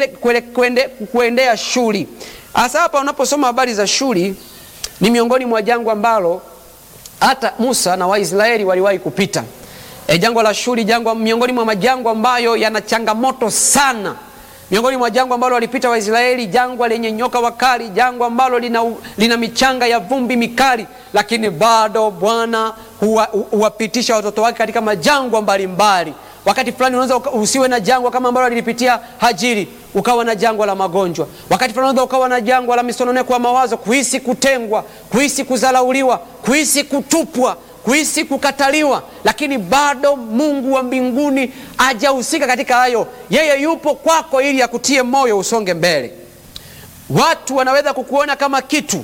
A: kuendea Shuri. Hasa hapa unaposoma habari za Shuri, ni miongoni mwa jangwa ambalo hata Musa na Waisraeli waliwahi kupita. Jangwa la Shuri, miongoni mwa majangwa ambayo yana changamoto sana. Miongoni mwa jangwa ambalo walipita Waisraeli, jangwa lenye nyoka wakali, jangwa ambalo lina michanga ya vumbi mikali, lakini bado Bwana huwapitisha watoto wake katika majangwa mbalimbali. Wakati fulani unaweza usiwe na jangwa kama ambalo lilipitia Hajiri, ukawa na jangwa la magonjwa. Wakati fulani unaweza ukawa na jangwa la misononeko ya mawazo, kuhisi kutengwa, kuhisi kudharauliwa, kuhisi kutupwa, kuhisi kukataliwa. Lakini bado Mungu wa mbinguni hajahusika katika hayo. Yeye yupo kwako ili akutie moyo usonge mbele. Watu wanaweza kukuona kama kitu,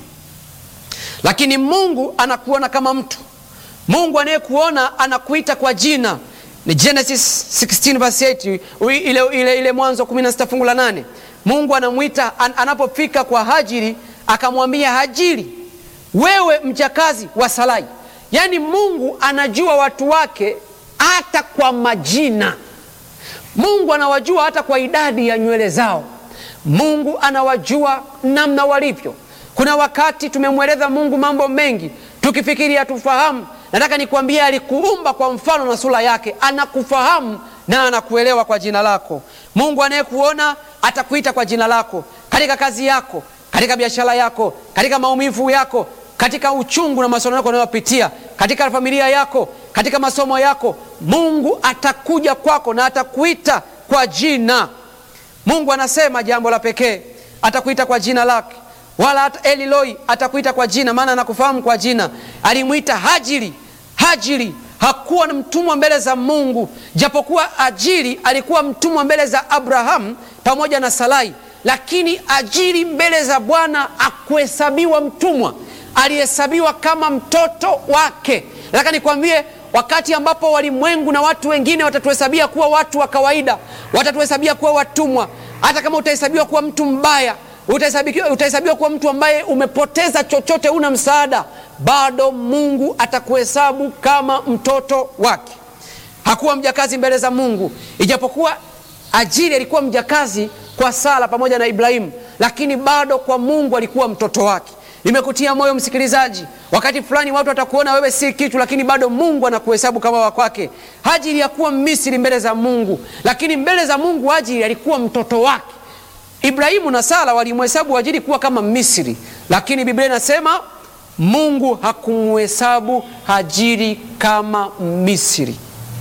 A: lakini Mungu anakuona kama mtu. Mungu anayekuona anakuita kwa jina. Ni Genesis 16 verse 8, ile Mwanzo 16 fungu la 8. Mungu anamuita, anapofika kwa Hajiri akamwambia, Hajiri, wewe mjakazi wa Sarai. Yaani Mungu anajua watu wake hata kwa majina. Mungu anawajua hata kwa idadi ya nywele zao. Mungu anawajua namna walivyo. Kuna wakati tumemweleza Mungu mambo mengi tukifikiri hatufahamu. Nataka nikwambie, alikuumba kwa mfano na sura yake. Anakufahamu na anakuelewa kwa jina lako. Mungu anayekuona atakuita kwa jina lako, katika kazi yako, katika biashara yako, katika maumivu yako, katika uchungu na masononeko unayopitia, katika familia yako, katika masomo yako. Mungu atakuja kwako na atakuita kwa jina. Mungu anasema jambo la pekee, atakuita kwa jina lake. Wala hata Eliloi atakuita kwa jina, maana anakufahamu kwa jina. Alimuita Hajiri. Hajiri hakuwa mtumwa mbele za Mungu, japokuwa Hajiri alikuwa mtumwa mbele za Abraham pamoja na Sarai. Lakini Hajiri mbele za Bwana hakuhesabiwa mtumwa, alihesabiwa kama mtoto wake. Nataka nikwambie, wakati ambapo walimwengu na watu wengine watatuhesabia kuwa watu wa kawaida, watatuhesabia kuwa watumwa, hata kama utahesabiwa kuwa mtu mbaya, utahesabiwa kuwa mtu ambaye umepoteza chochote, una msaada, bado Mungu atakuhesabu kama mtoto wake. Hakuwa mjakazi mbele za Mungu, ijapokuwa Hajiri alikuwa mjakazi kwa Sara pamoja na Ibrahimu, lakini bado kwa Mungu alikuwa mtoto wake. Nimekutia moyo msikilizaji, wakati fulani watu watakuona wewe si kitu, lakini bado Mungu anakuhesabu kama wa kwake. Hajiri hakuwa Misri mbele za Mungu, lakini mbele za Mungu Hajiri alikuwa mtoto wake. Ibrahimu na Sara walimhesabu Hajiri kuwa kama Misri, lakini Biblia inasema Mungu hakumhesabu Hajiri kama Misri.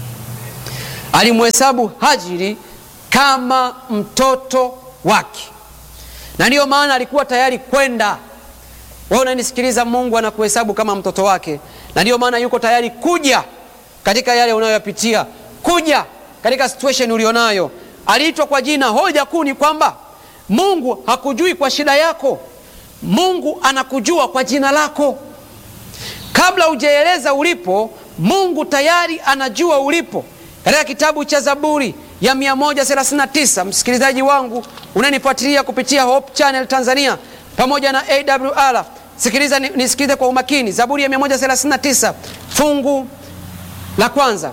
A: Alimhesabu Hajiri kama mtoto wake, na ndiyo maana alikuwa tayari kwenda. Wewe unanisikiliza, Mungu anakuhesabu kama mtoto wake, na ndiyo maana yuko tayari kuja katika yale unayoyapitia, kuja katika situation ulionayo. Aliitwa kwa jina. Hoja kuu ni kwamba Mungu hakujui kwa shida yako. Mungu anakujua kwa jina lako. Kabla hujaeleza ulipo, Mungu tayari anajua ulipo. Katika kitabu cha Zaburi ya 139, msikilizaji wangu unanifuatilia kupitia Hope Channel Tanzania pamoja na AWR, sikiliza, nisikilize kwa umakini. Zaburi ya 139 fungu la kwanza.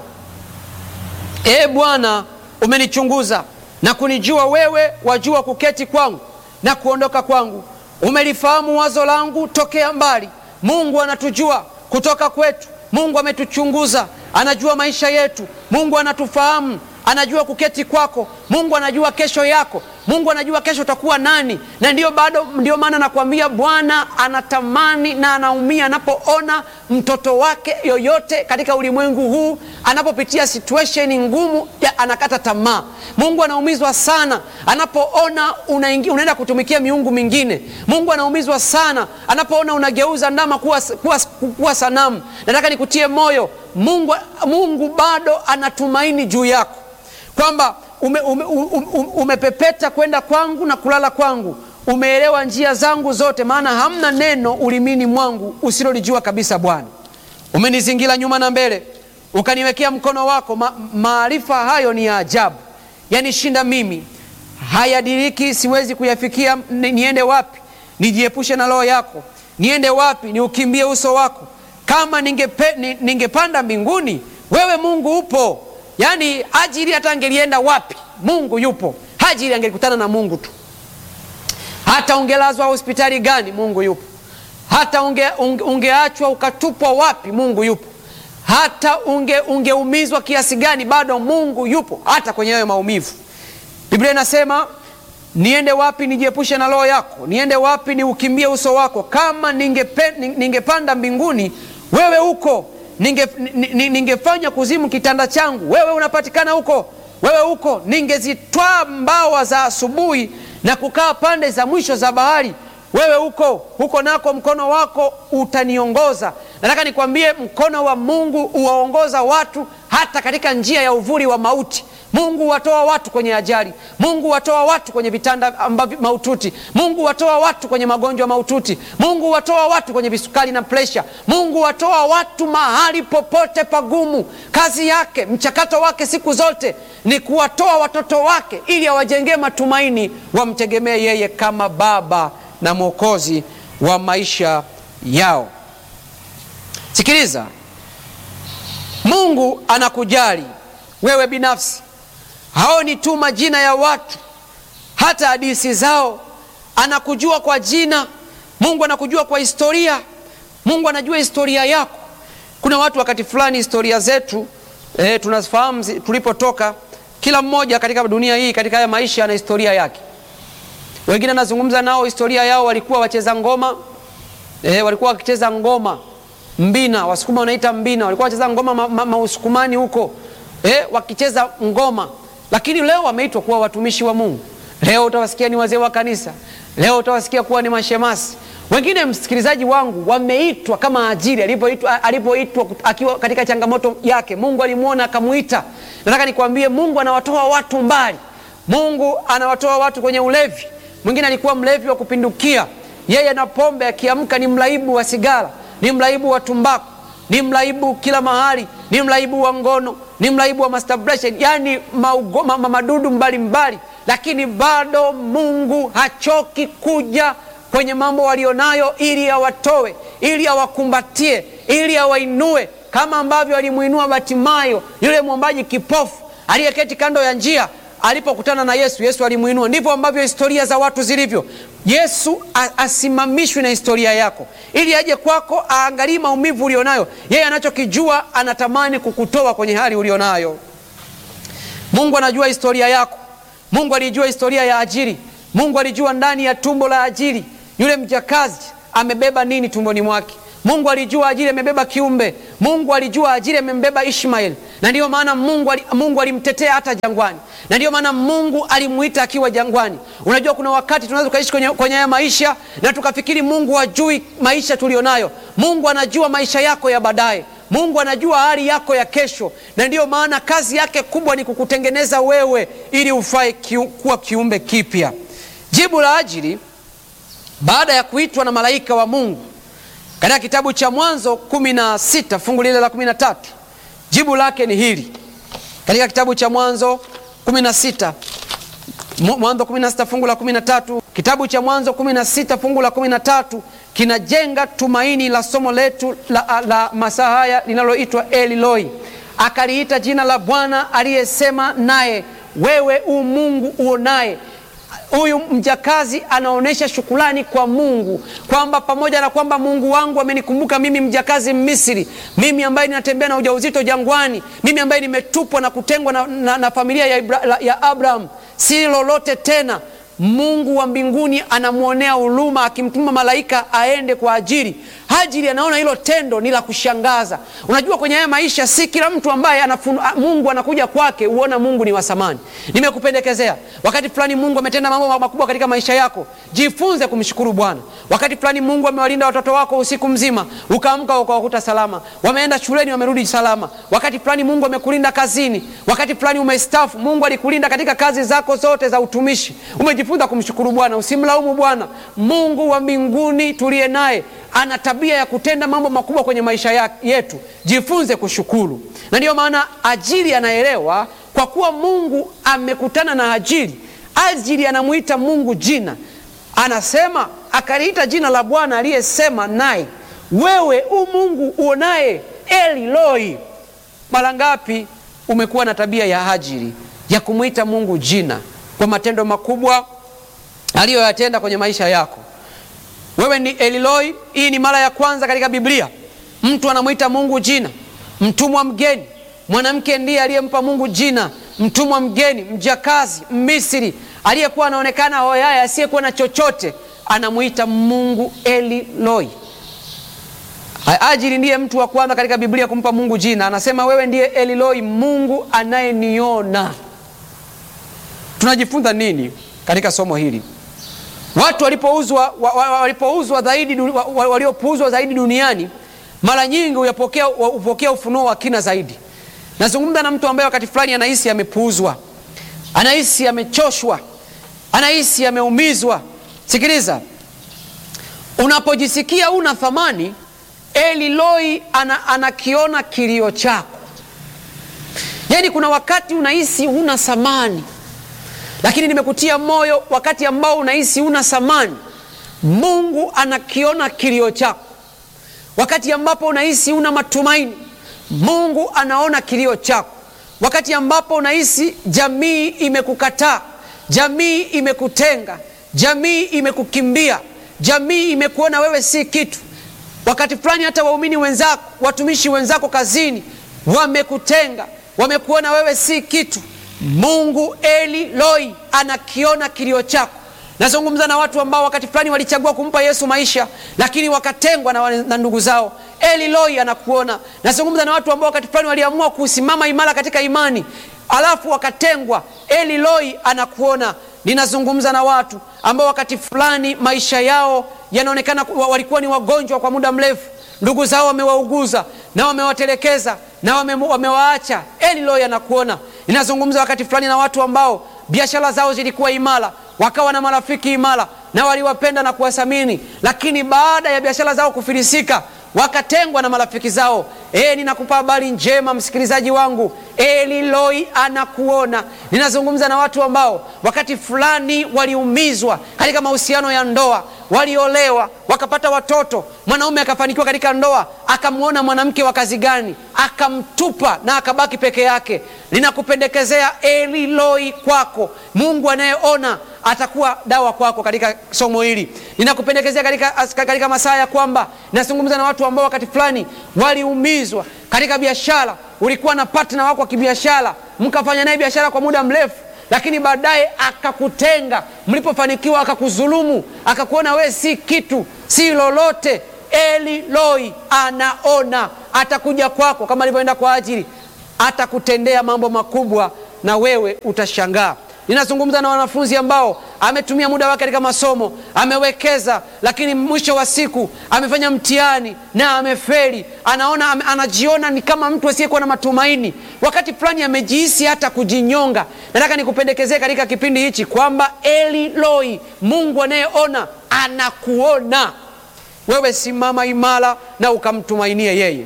A: Ee Bwana, umenichunguza na kunijua, wewe wajua kuketi kwangu na kuondoka kwangu. Umelifahamu wazo langu tokea mbali. Mungu anatujua kutoka kwetu. Mungu ametuchunguza, anajua maisha yetu. Mungu anatufahamu, anajua kuketi kwako. Mungu anajua kesho yako. Mungu anajua kesho utakuwa nani. Na ndio maana nakwambia, Bwana anatamani na anaumia anapoona mtoto wake yoyote katika ulimwengu huu anapopitia situation ngumu, anakata tamaa. Mungu anaumizwa sana anapoona unaenda kutumikia miungu mingine. Mungu anaumizwa sana anapoona unageuza ndama kuwa sanamu. Nataka nikutie moyo, Mungu bado anatumaini juu yako, kwamba umepepeta kwenda kwangu na kulala kwangu. Umeelewa njia zangu zote, maana hamna neno ulimini mwangu usilolijua kabisa. Bwana, umenizingira nyuma na mbele, ukaniwekea mkono wako. Maarifa hayo ni ya ajabu, yanishinda mimi, hayadiriki, siwezi kuyafikia. Niende wapi nijiepushe na roho yako? Niende wapi niukimbie uso wako? Kama ningepanda mbinguni, wewe Mungu upo. Yaani Hajiri hata angelienda wapi, Mungu yupo. Hajiri angelikutana na Mungu tu. Hata ungelazwa hospitali gani, Mungu yupo. Hata ungeachwa ukatupwa wapi, Mungu yupo. Hata ungeumizwa kiasi gani, bado Mungu yupo, hata kwenye hayo maumivu. Biblia inasema, niende wapi nijiepushe na roho yako? Niende wapi niukimbie uso wako? Kama ningepanda mbinguni, wewe uko. Ningefanya kuzimu kitanda changu, wewe unapatikana huko. Wewe uko. Ningezitwaa mbawa za asubuhi na kukaa pande za mwisho za bahari, wewe uko. Huko nako mkono wako utaniongoza. Nataka nikwambie, mkono wa Mungu uwaongoza watu hata katika njia ya uvuli wa mauti. Mungu watoa watu kwenye ajali. Mungu watoa watu kwenye vitanda maututi. Mungu watoa watu kwenye magonjwa maututi. Mungu watoa watu kwenye visukari na presha. Mungu watoa watu mahali popote pagumu. Kazi yake, mchakato wake siku zote ni kuwatoa watoto wake ili awajengee matumaini, wamtegemee yeye kama Baba na Mwokozi wa maisha yao. Sikiliza, Mungu anakujali wewe binafsi. Haoni tu majina ya watu, hata hadithi zao. Anakujua kwa jina. Mungu anakujua kwa historia. Mungu anajua historia yako. Kuna watu wakati fulani historia zetu tunafahamu tulipotoka. Kila mmoja katika dunia hii, katika haya maisha, ana historia yake. Wengine nazungumza nao, historia yao walikuwa wacheza ngoma. Walikuwa wakicheza ngoma mbina, Wasukuma wanaita mbina. Walikuwa wacheza ngoma mausukumani huko, wakicheza ngoma. Lakini leo wameitwa kuwa watumishi wa Mungu. Leo utawasikia ni wazee wa kanisa. Leo utawasikia kuwa ni mashemasi. Wengine, msikilizaji wangu, wameitwa kama Hajiri alipoitwa akiwa katika changamoto yake. Mungu alimuona akamuita. Nataka nikwambie, Mungu anawatoa watu mbali. Mungu anawatoa watu kwenye ulevi. Mwingine alikuwa mlevi wa kupindukia. Yeye na pombe, akiamka ni mlaibu wa sigara, ni mlaibu wa tumbaku, ni mlaibu kila mahali, ni mlaibu wa ngono, ni mlaibu wa masturbation, yani madudu mbalimbali. Lakini bado Mungu hachoki kuja kwenye mambo walionayo ili awatoe, ili awakumbatie, ili awainue, kama ambavyo alimuinua Batimayo, yule mwombaji kipofu aliyeketi kando ya njia. Alipokutana na Yesu, Yesu alimuinua. Ndivyo ambavyo historia za watu zilivyo. Yesu asimamishwe na historia yako, ili aje kwako aangalie maumivu ulionayo. Yeye anachokijua, anatamani kukutoa kwenye hali ulionayo. Mungu anajua historia yako. Mungu alijua historia ya Hajiri. Mungu alijua ndani ya tumbo la Hajiri yule mjakazi amebeba nini tumboni mwake. Mungu alijua Hajiri amebeba kiumbe. Mungu alijua Hajiri amembeba Ishmael. Na ndiyo maana Mungu alimtetea hata jangwani. Na ndiyo maana Mungu alimuita akiwa jangwani. Unajua kuna wakati tunaweza kuishi kwenye haya maisha na tukafikiri Mungu hajui maisha tulionayo. Mungu anajua maisha yako ya baadaye. Mungu anajua hali yako ya kesho. Na ndiyo maana kazi yake kubwa ni kukutengeneza wewe ili ufae kuwa kiumbe kipya. Jibu la Hajiri baada ya kuitwa na malaika wa Mungu katika kitabu cha Mwanzo 16 fungu lile la 13, jibu lake ni hili. Katika kitabu cha Mwanzo 16, Mwanzo 16 fungu la 13, kitabu cha Mwanzo 16 fungu la 13 kinajenga tumaini la somo letu la masaa haya linaloitwa Eliloi. Akaliita jina la Bwana aliyesema naye, wewe u Mungu uonaye. Huyu mjakazi anaonesha shukrani kwa Mungu kwamba pamoja na kwamba Mungu wangu amenikumbuka mimi mjakazi Misri, mimi ambaye ninatembea na ujauzito jangwani, mimi ambaye nimetupwa na kutengwa na familia ya Abraham, si lolote tena. Mungu wa mbinguni anamuonea huruma, akimtuma malaika aende kwa Hajiri. Hajiri anaona hilo tendo ni la kushangaza. Unajua kwenye haya maisha si kila mtu ambaye Mungu anakuja kwake uona Mungu ni wa samani. Nimekupendekezea wakati fulani Mungu ametenda mambo makubwa katika maisha yako, jifunze kumshukuru Bwana. Wakati fulani Mungu amewalinda watoto wako usiku mzima, ukaamka ukawakuta salama, wameenda shuleni wamerudi salama. Wakati fulani Mungu amekulinda kazini, wakati fulani umestaafu, Mungu alikulinda katika kazi zako zote za utumishi. Umejifunza kumshukuru Bwana, usimlaumu Bwana. Mungu wa mbinguni tuliye naye ana tabia ya kutenda mambo makubwa kwenye maisha yetu. Jifunze kushukuru. Na ndiyo maana Hajiri anaelewa, kwa kuwa Mungu amekutana na Hajiri, Hajiri anamuita Mungu jina. Anasema akaliita jina la Bwana aliyesema naye, wewe u Mungu uonaye, Eliloi. Mara ngapi umekuwa na tabia ya Hajiri ya kumuita Mungu jina kwa matendo makubwa aliyoyatenda kwenye maisha yako? Wewe ni Eliloi. Hii ni mara ya kwanza katika Biblia mtu anamuita Mungu jina. Mtumwa mgeni, mwanamke ndiye aliyempa Mungu jina. Mtumwa mgeni, mjakazi Misri aliyekuwa anaonekana hoyaya, asiyekuwa na chochote, anamuita Mungu Eliloi. Hajiri ndiye mtu wa kwanza katika Biblia kumpa Mungu jina. Anasema wewe ndiye Eliloi, Mungu anayeniona. Tunajifunza nini katika somo hili? Watu walipouzwa zaidi, waliopuuzwa zaidi duniani, mara nyingi hupokea ufunuo wa kina zaidi. Nazungumza na mtu ambaye wakati fulani anahisi amepuuzwa, anahisi amechoshwa, anahisi ameumizwa. Sikiliza, unapojisikia una thamani, Eliloi anakiona kilio chako. Yaani kuna wakati unahisi una thamani, lakini nimekutia moyo, wakati ambao unahisi una thamani, Mungu anakiona kilio chako. Wakati ambapo unahisi una matumaini, Mungu anaona kilio chako. Wakati ambapo unahisi jamii imekukataa, jamii imekutenga, jamii imekukimbia, jamii imekuona wewe si kitu. Wakati fulani hata waumini wenzako, watumishi wenzako kazini wamekutenga, wamekuona wewe si kitu, Mungu Eliloi anakiona kilio chako. Nazungumza na watu ambao wakati fulani walichagua kumpa Yesu maisha, lakini wakatengwa na ndugu zao. Eliloi anakuona. Nazungumza na watu ambao wakati fulani waliamua kusimama imara katika imani, alafu wakatengwa. Eliloi anakuona. Ninazungumza na watu ambao wakati fulani maisha yao yanaonekana walikuwa ni wagonjwa kwa muda mrefu, ndugu zao wamewauguza na wamewatelekeza na wamewaacha. Eliloi anakuona. Ninazungumza wakati fulani na watu ambao biashara zao zilikuwa imara, wakawa na marafiki imara na waliwapenda na kuwasamini, lakini baada ya biashara zao kufilisika wakatengwa na marafiki zao. Ninakupa habari njema msikilizaji wangu, Eliloi anakuona. Ninazungumza na watu ambao wakati fulani waliumizwa katika mahusiano ya ndoa, waliolewa wakapata watoto, mwanaume akafanikiwa katika ndoa, akamwona mwanamke wa kazi gani, akamtupa na akabaki peke yake. Ninakupendekezea Eliloi kwako. Mungu anayeona atakuwa dawa kwako katika somo hili. Ninakupendekezea katika masaa ya kwamba nazungumza na watu ambao wakati fulani waliumizwa katika biashara. Ulikuwa na partner wako wa kibiashara, mkafanya naye biashara kwa muda mrefu, lakini baadaye akakutenga. Mlipofanikiwa akakudhulumu, akakuona wewe si kitu, si lolote. Eliloi anaona, atakuja kwako kama alivyoenda kwa Hajiri, atakutendea mambo makubwa na wewe utashangaa. Ninazungumza na wanafunzi ambao ametumia muda wake katika masomo, amewekeza, lakini mwisho wa siku amefanya mtihani na amefeli. Anajiona ni kama mtu asiyekuwa na matumaini. Wakati fulani amejihisi hata kujinyonga. Nataka nikupendekezee katika kipindi hichi kwamba Eliloi, Mungu anayeona, anakuona. Wewe simama imara na ukamtumainie yeye.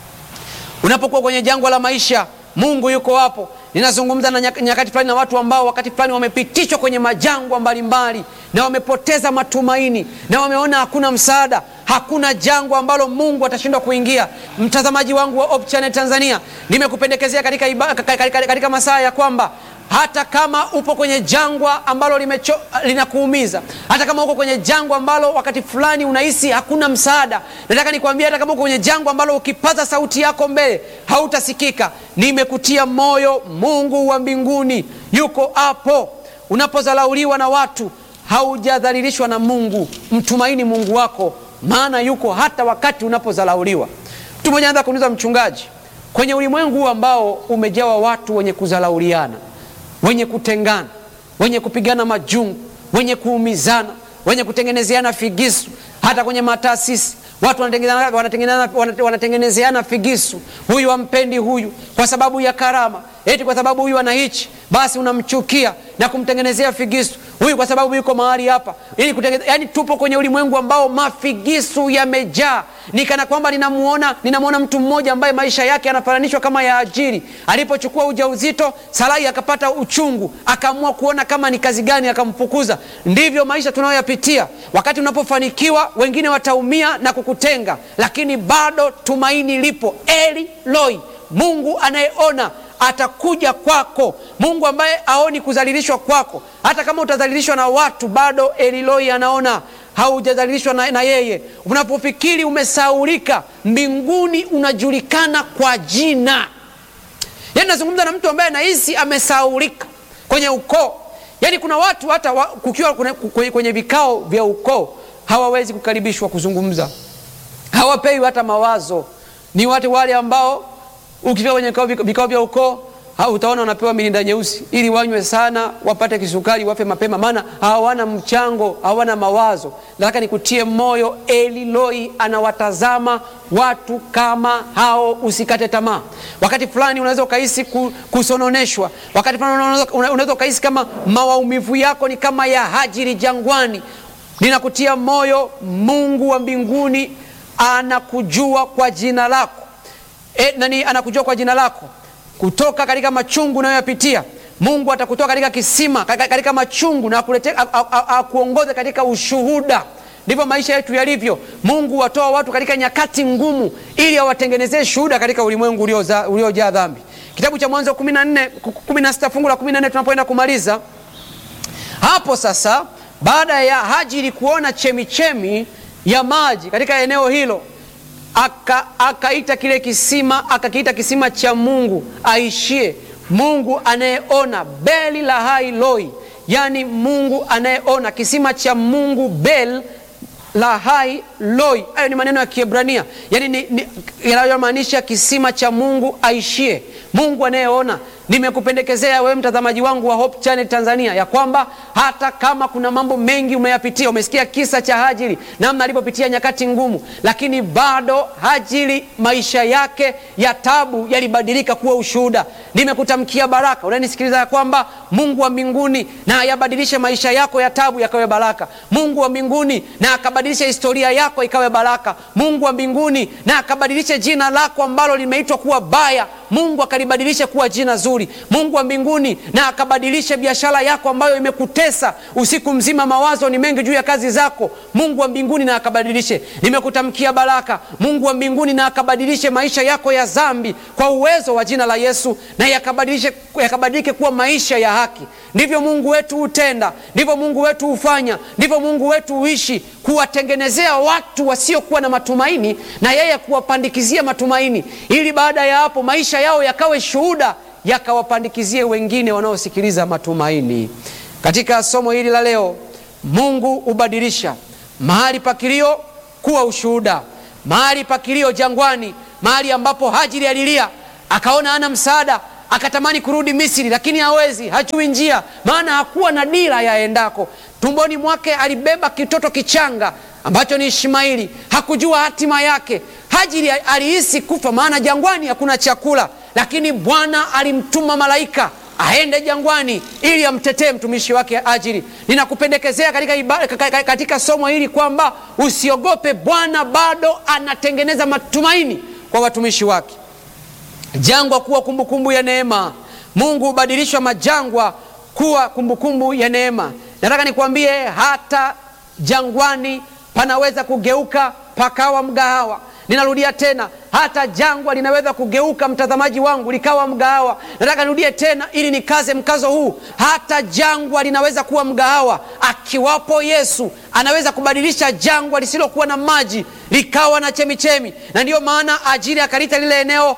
A: Unapokuwa kwenye jangwa la maisha, Mungu yuko hapo. Ninazungumza na nyakati fulani na watu ambao wakati fulani wamepitishwa kwenye majangwa mbalimbali na wamepoteza matumaini na wameona hakuna msaada, hakuna jangwa ambalo Mungu atashindwa kuingia. Mtazamaji wangu wa Hope Channel Tanzania, nimekupendekezea katika masaa ya kwamba hata kama upo kwenye jangwa ambalo linakuumiza, hata kama uko kwenye jangwa ambalo wakati fulani unahisi hakuna msaada, nataka nikwambie hata kama uko kwenye jangwa ambalo ukipaza sauti yako mbele hautasikika, nimekutia moyo. Mungu wa mbinguni yuko hapo. Unapodharauliwa na watu, haujadhalilishwa na Mungu. Mtumaini Mungu wako, maana yuko hata wakati unapodharauliwa. Mtu mmoja anaanza kuniuliza, mchungaji, kwenye ulimwengu ambao umejawa watu wenye kudharauliana, wenye kutengana, wenye kupigana majungu, wenye kuumizana, wenye kutengenezeana figisu, hata kwenye mataasisi watu wanatengenezeana figisu. Huyu hampendi huyu kwa sababu ya karama, eti kwa sababu huyu ana hichi, basi unamchukia na kumtengenezea figisu. Huyu kwa sababu yuko mahali hapa, yani tupo kwenye ulimwengu ambao mafigisu yamejaa. Nikana kwamba ninamuona mtu mmoja ambaye maisha yake yanafananishwa kama ya Hajiri. Alipochukua ujauzito, Sarai akapata uchungu, akaamua kuona kama ni kazi gani, akamfukuza. Ndivyo maisha tunayoyapitia. Wakati unapofanikiwa, wengine wataumia na kukutenga, lakini bado tumaini lipo. Eliloi, Mungu anayeona, atakuja kwako. Mungu ambaye haoni kudhalilishwa kwako. Hata kama utadhalilishwa na watu, bado Eliloi anaona haujadhalilishwa na yeye. Unapofikiri umesahaulika, mbinguni unajulikana kwa jina. Yaani nazungumza na mtu ambaye anahisi amesahaulika kwenye ukoo. Yaani kuna watu hata kukiwa kwenye vikao vya ukoo hawawezi kukaribishwa kuzungumza, hawapewi hata mawazo. Ni watu wale ambao ukifika kwenye vikao vya ukoo, utaona wanapewa milinda nyeusi ili wanywe sana, wapate kisukari, wafe mapema, maana hawana mchango, hawana mawazo. Nataka nikutie moyo, Eliloi anawatazama watu kama hao. Usikate tamaa. Wakati fulani unaweza ukahisi kusononeshwa, wakati fulani unaweza ukahisi kama maumivu yako ni kama ya Hajiri jangwani. Ninakutia moyo, Mungu wa mbinguni anakujua kwa jina lako. Anakujua kwa jina lako. Kutoka katika machungu unayoyapitia, Mungu atakutoa katika kisima, katika machungu, na akuongoze katika ushuhuda. Ndivyo maisha yetu yalivyo. Mungu watoa watu katika nyakati ngumu ili awatengenezee shuhuda katika ulimwengu uliojaa dhambi. Kitabu cha Mwanzo 16 fungu la 14 tunapoenda kumaliza. Hapo sasa, baada ya Hajiri kuona chemichemi ya maji katika eneo hilo, akaita kile kisima, akakiita kisima cha Mungu aishie, Mungu anayeona, Beli Lahai Loi, yani Mungu anayeona. Kisima cha Mungu, Bel Lahai Loi. Hayo ni maneno ya Kiebrania, yani yanayomaanisha kisima cha Mungu aishie, Mungu anayeona. Nimekupendekezea wewe mtazamaji wangu wa Hope Channel Tanzania ya kwamba hata kama kuna mambo mengi umeyapitia, umesikia kisa cha Hajiri namna alipopitia nyakati ngumu, lakini bado Hajiri maisha yake ya tabu yalibadilika kuwa ushuhuda. Nimekutamkia baraka, unanisikiliza, ya kwamba Mungu wa mbinguni na yabadilishe maisha yako ya tabu yakawe baraka. Mungu wa mbinguni na akabadilisha historia yako ikawe baraka. Mungu wa mbinguni na akabadilishe jina lako ambalo limeitwa kuwa baya Mungu akalibadilishe kuwa jina zuri. Mungu wa mbinguni na akabadilishe biashara yako ambayo imekutesa usiku mzima, mawazo ni mengi juu ya kazi zako. Mungu wa mbinguni na akabadilishe. Nimekutamkia baraka. Mungu wa mbinguni na akabadilishe maisha yako ya dhambi kwa uwezo wa jina la Yesu, na yakabadilike kuwa maisha ya haki. Ndivyo Mungu wetu hutenda, ndivyo Mungu wetu hufanya, ndivyo Mungu wetu huishi, kuwatengenezea watu wasiokuwa na matumaini na yeye kuwapandikizia matumaini, ili baada ya hapo maisha yao yakawe shuhuda, yakawapandikizie wengine wanaosikiliza matumaini. Katika somo hili la leo, Mungu hubadilisha mahali pa kilio kuwa ushuhuda. Mahali pa kilio jangwani, mahali ambapo Hajiri alilia, akaona hana msaada, akatamani kurudi Misri, lakini hawezi, hajui njia, maana hakuwa na dira ya endako. Tumboni mwake alibeba kitoto kichanga ambacho ni Ishmaeli, hakujua hatima yake. Hajiri alihisi kufa, maana jangwani hakuna chakula, lakini Bwana alimtuma malaika aende jangwani ili amtetee mtumishi wake Hajiri. Ninakupendekezea katika somo hili kwamba usiogope, Bwana bado anatengeneza matumaini kwa watumishi wake. Jangwa kuwa kumbukumbu ya neema. Mungu hubadilishwa majangwa kuwa kumbukumbu ya neema. Nataka nikwambie, hata jangwani panaweza kugeuka pakawa mgahawa. Ninarudia tena, hata jangwa linaweza kugeuka, mtazamaji wangu, likawa mgahawa. Nataka nirudie tena ili nikaze mkazo huu. Hata jangwa linaweza kuwa mgahawa. Akiwapo Yesu, anaweza kubadilisha jangwa lisilokuwa na maji likawa na chemichemi. Na ndiyo maana Hajiri akalita lile eneo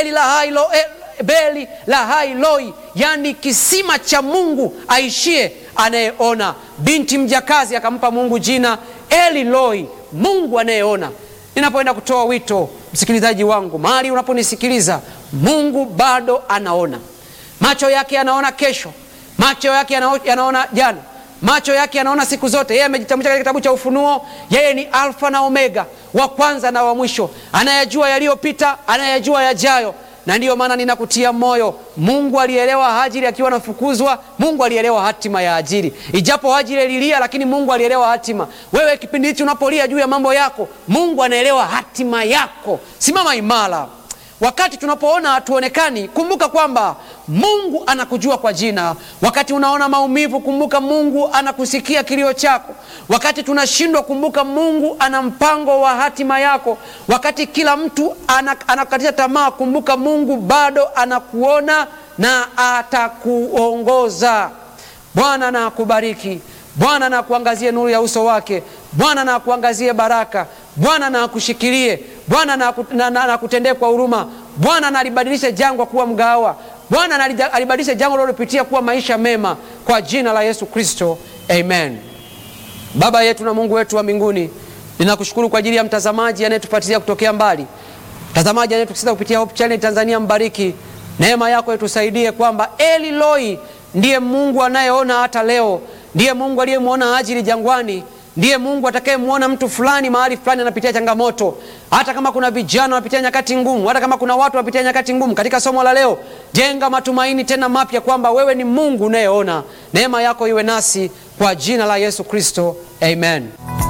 A: Beli Lahai Roi, yani kisima cha Mungu aishie anayeona. Binti mjakazi akampa Mungu jina Eli Roi, Mungu anayeona. Ninapoenda kutoa wito, msikilizaji wangu, mahali unaponisikiliza, Mungu bado anaona. Macho yake yanaona kesho, macho yake yanaona jana, macho yake yanaona siku zote. Yeye amejitambulisha katika kitabu cha Ufunuo, yeye ni Alfa na Omega, wa kwanza na wa mwisho. Anayajua yaliyopita, anayajua yajayo. Na ndiyo maana ninakutia moyo, Mungu alielewa Hajiri akiwa anafukuzwa, Mungu alielewa hatima ya Hajiri. Ijapo Hajiri alilia, lakini Mungu alielewa hatima. Wewe kipindi hichi unapolia juu ya mambo yako, Mungu anaelewa hatima yako. Simama imara. Wakati tunapoona hatuonekani, kumbuka kwamba Mungu anakujua kwa jina. Wakati unaona maumivu, kumbuka Mungu anakusikia kilio chako. Wakati tunashindwa, kumbuka Mungu ana mpango wa hatima yako. Wakati kila mtu anakatisha tamaa, kumbuka Mungu bado anakuona na atakuongoza. Bwana na akubariki. Bwana na kuangazie nuru ya uso wake. Bwana na kuangazie baraka. Bwana na akushikilie. Bwana na kutendee kwa huruma. Bwana na alibadilisha jangwa kuwa mgahawa. Bwana na alibadilisha jangwa lolopitia kuwa maisha mema, kwa jina la Yesu Kristo. Amen. Baba yetu na Mungu wetu wa mbinguni, ninakushukuru kwa ajili ya mtazamaji anayetufuatilia kutokea mbali. Mtazamaji anayetusikiliza kupitia Hope Channel Tanzania, mbariki. Neema yako itusaidie kwamba Eli Roi ndiye Mungu anayeona hata leo. Ndiye Mungu aliyemuona Hajiri jangwani. Ndiye Mungu atakayemuona mtu fulani mahali fulani anapitia changamoto. Hata kama kuna vijana wanapitia nyakati ngumu, hata kama kuna watu wanapitia nyakati ngumu, katika somo la leo, jenga matumaini tena mapya kwamba wewe ni Mungu unayeona. Neema yako iwe nasi kwa jina la Yesu Kristo. Amen.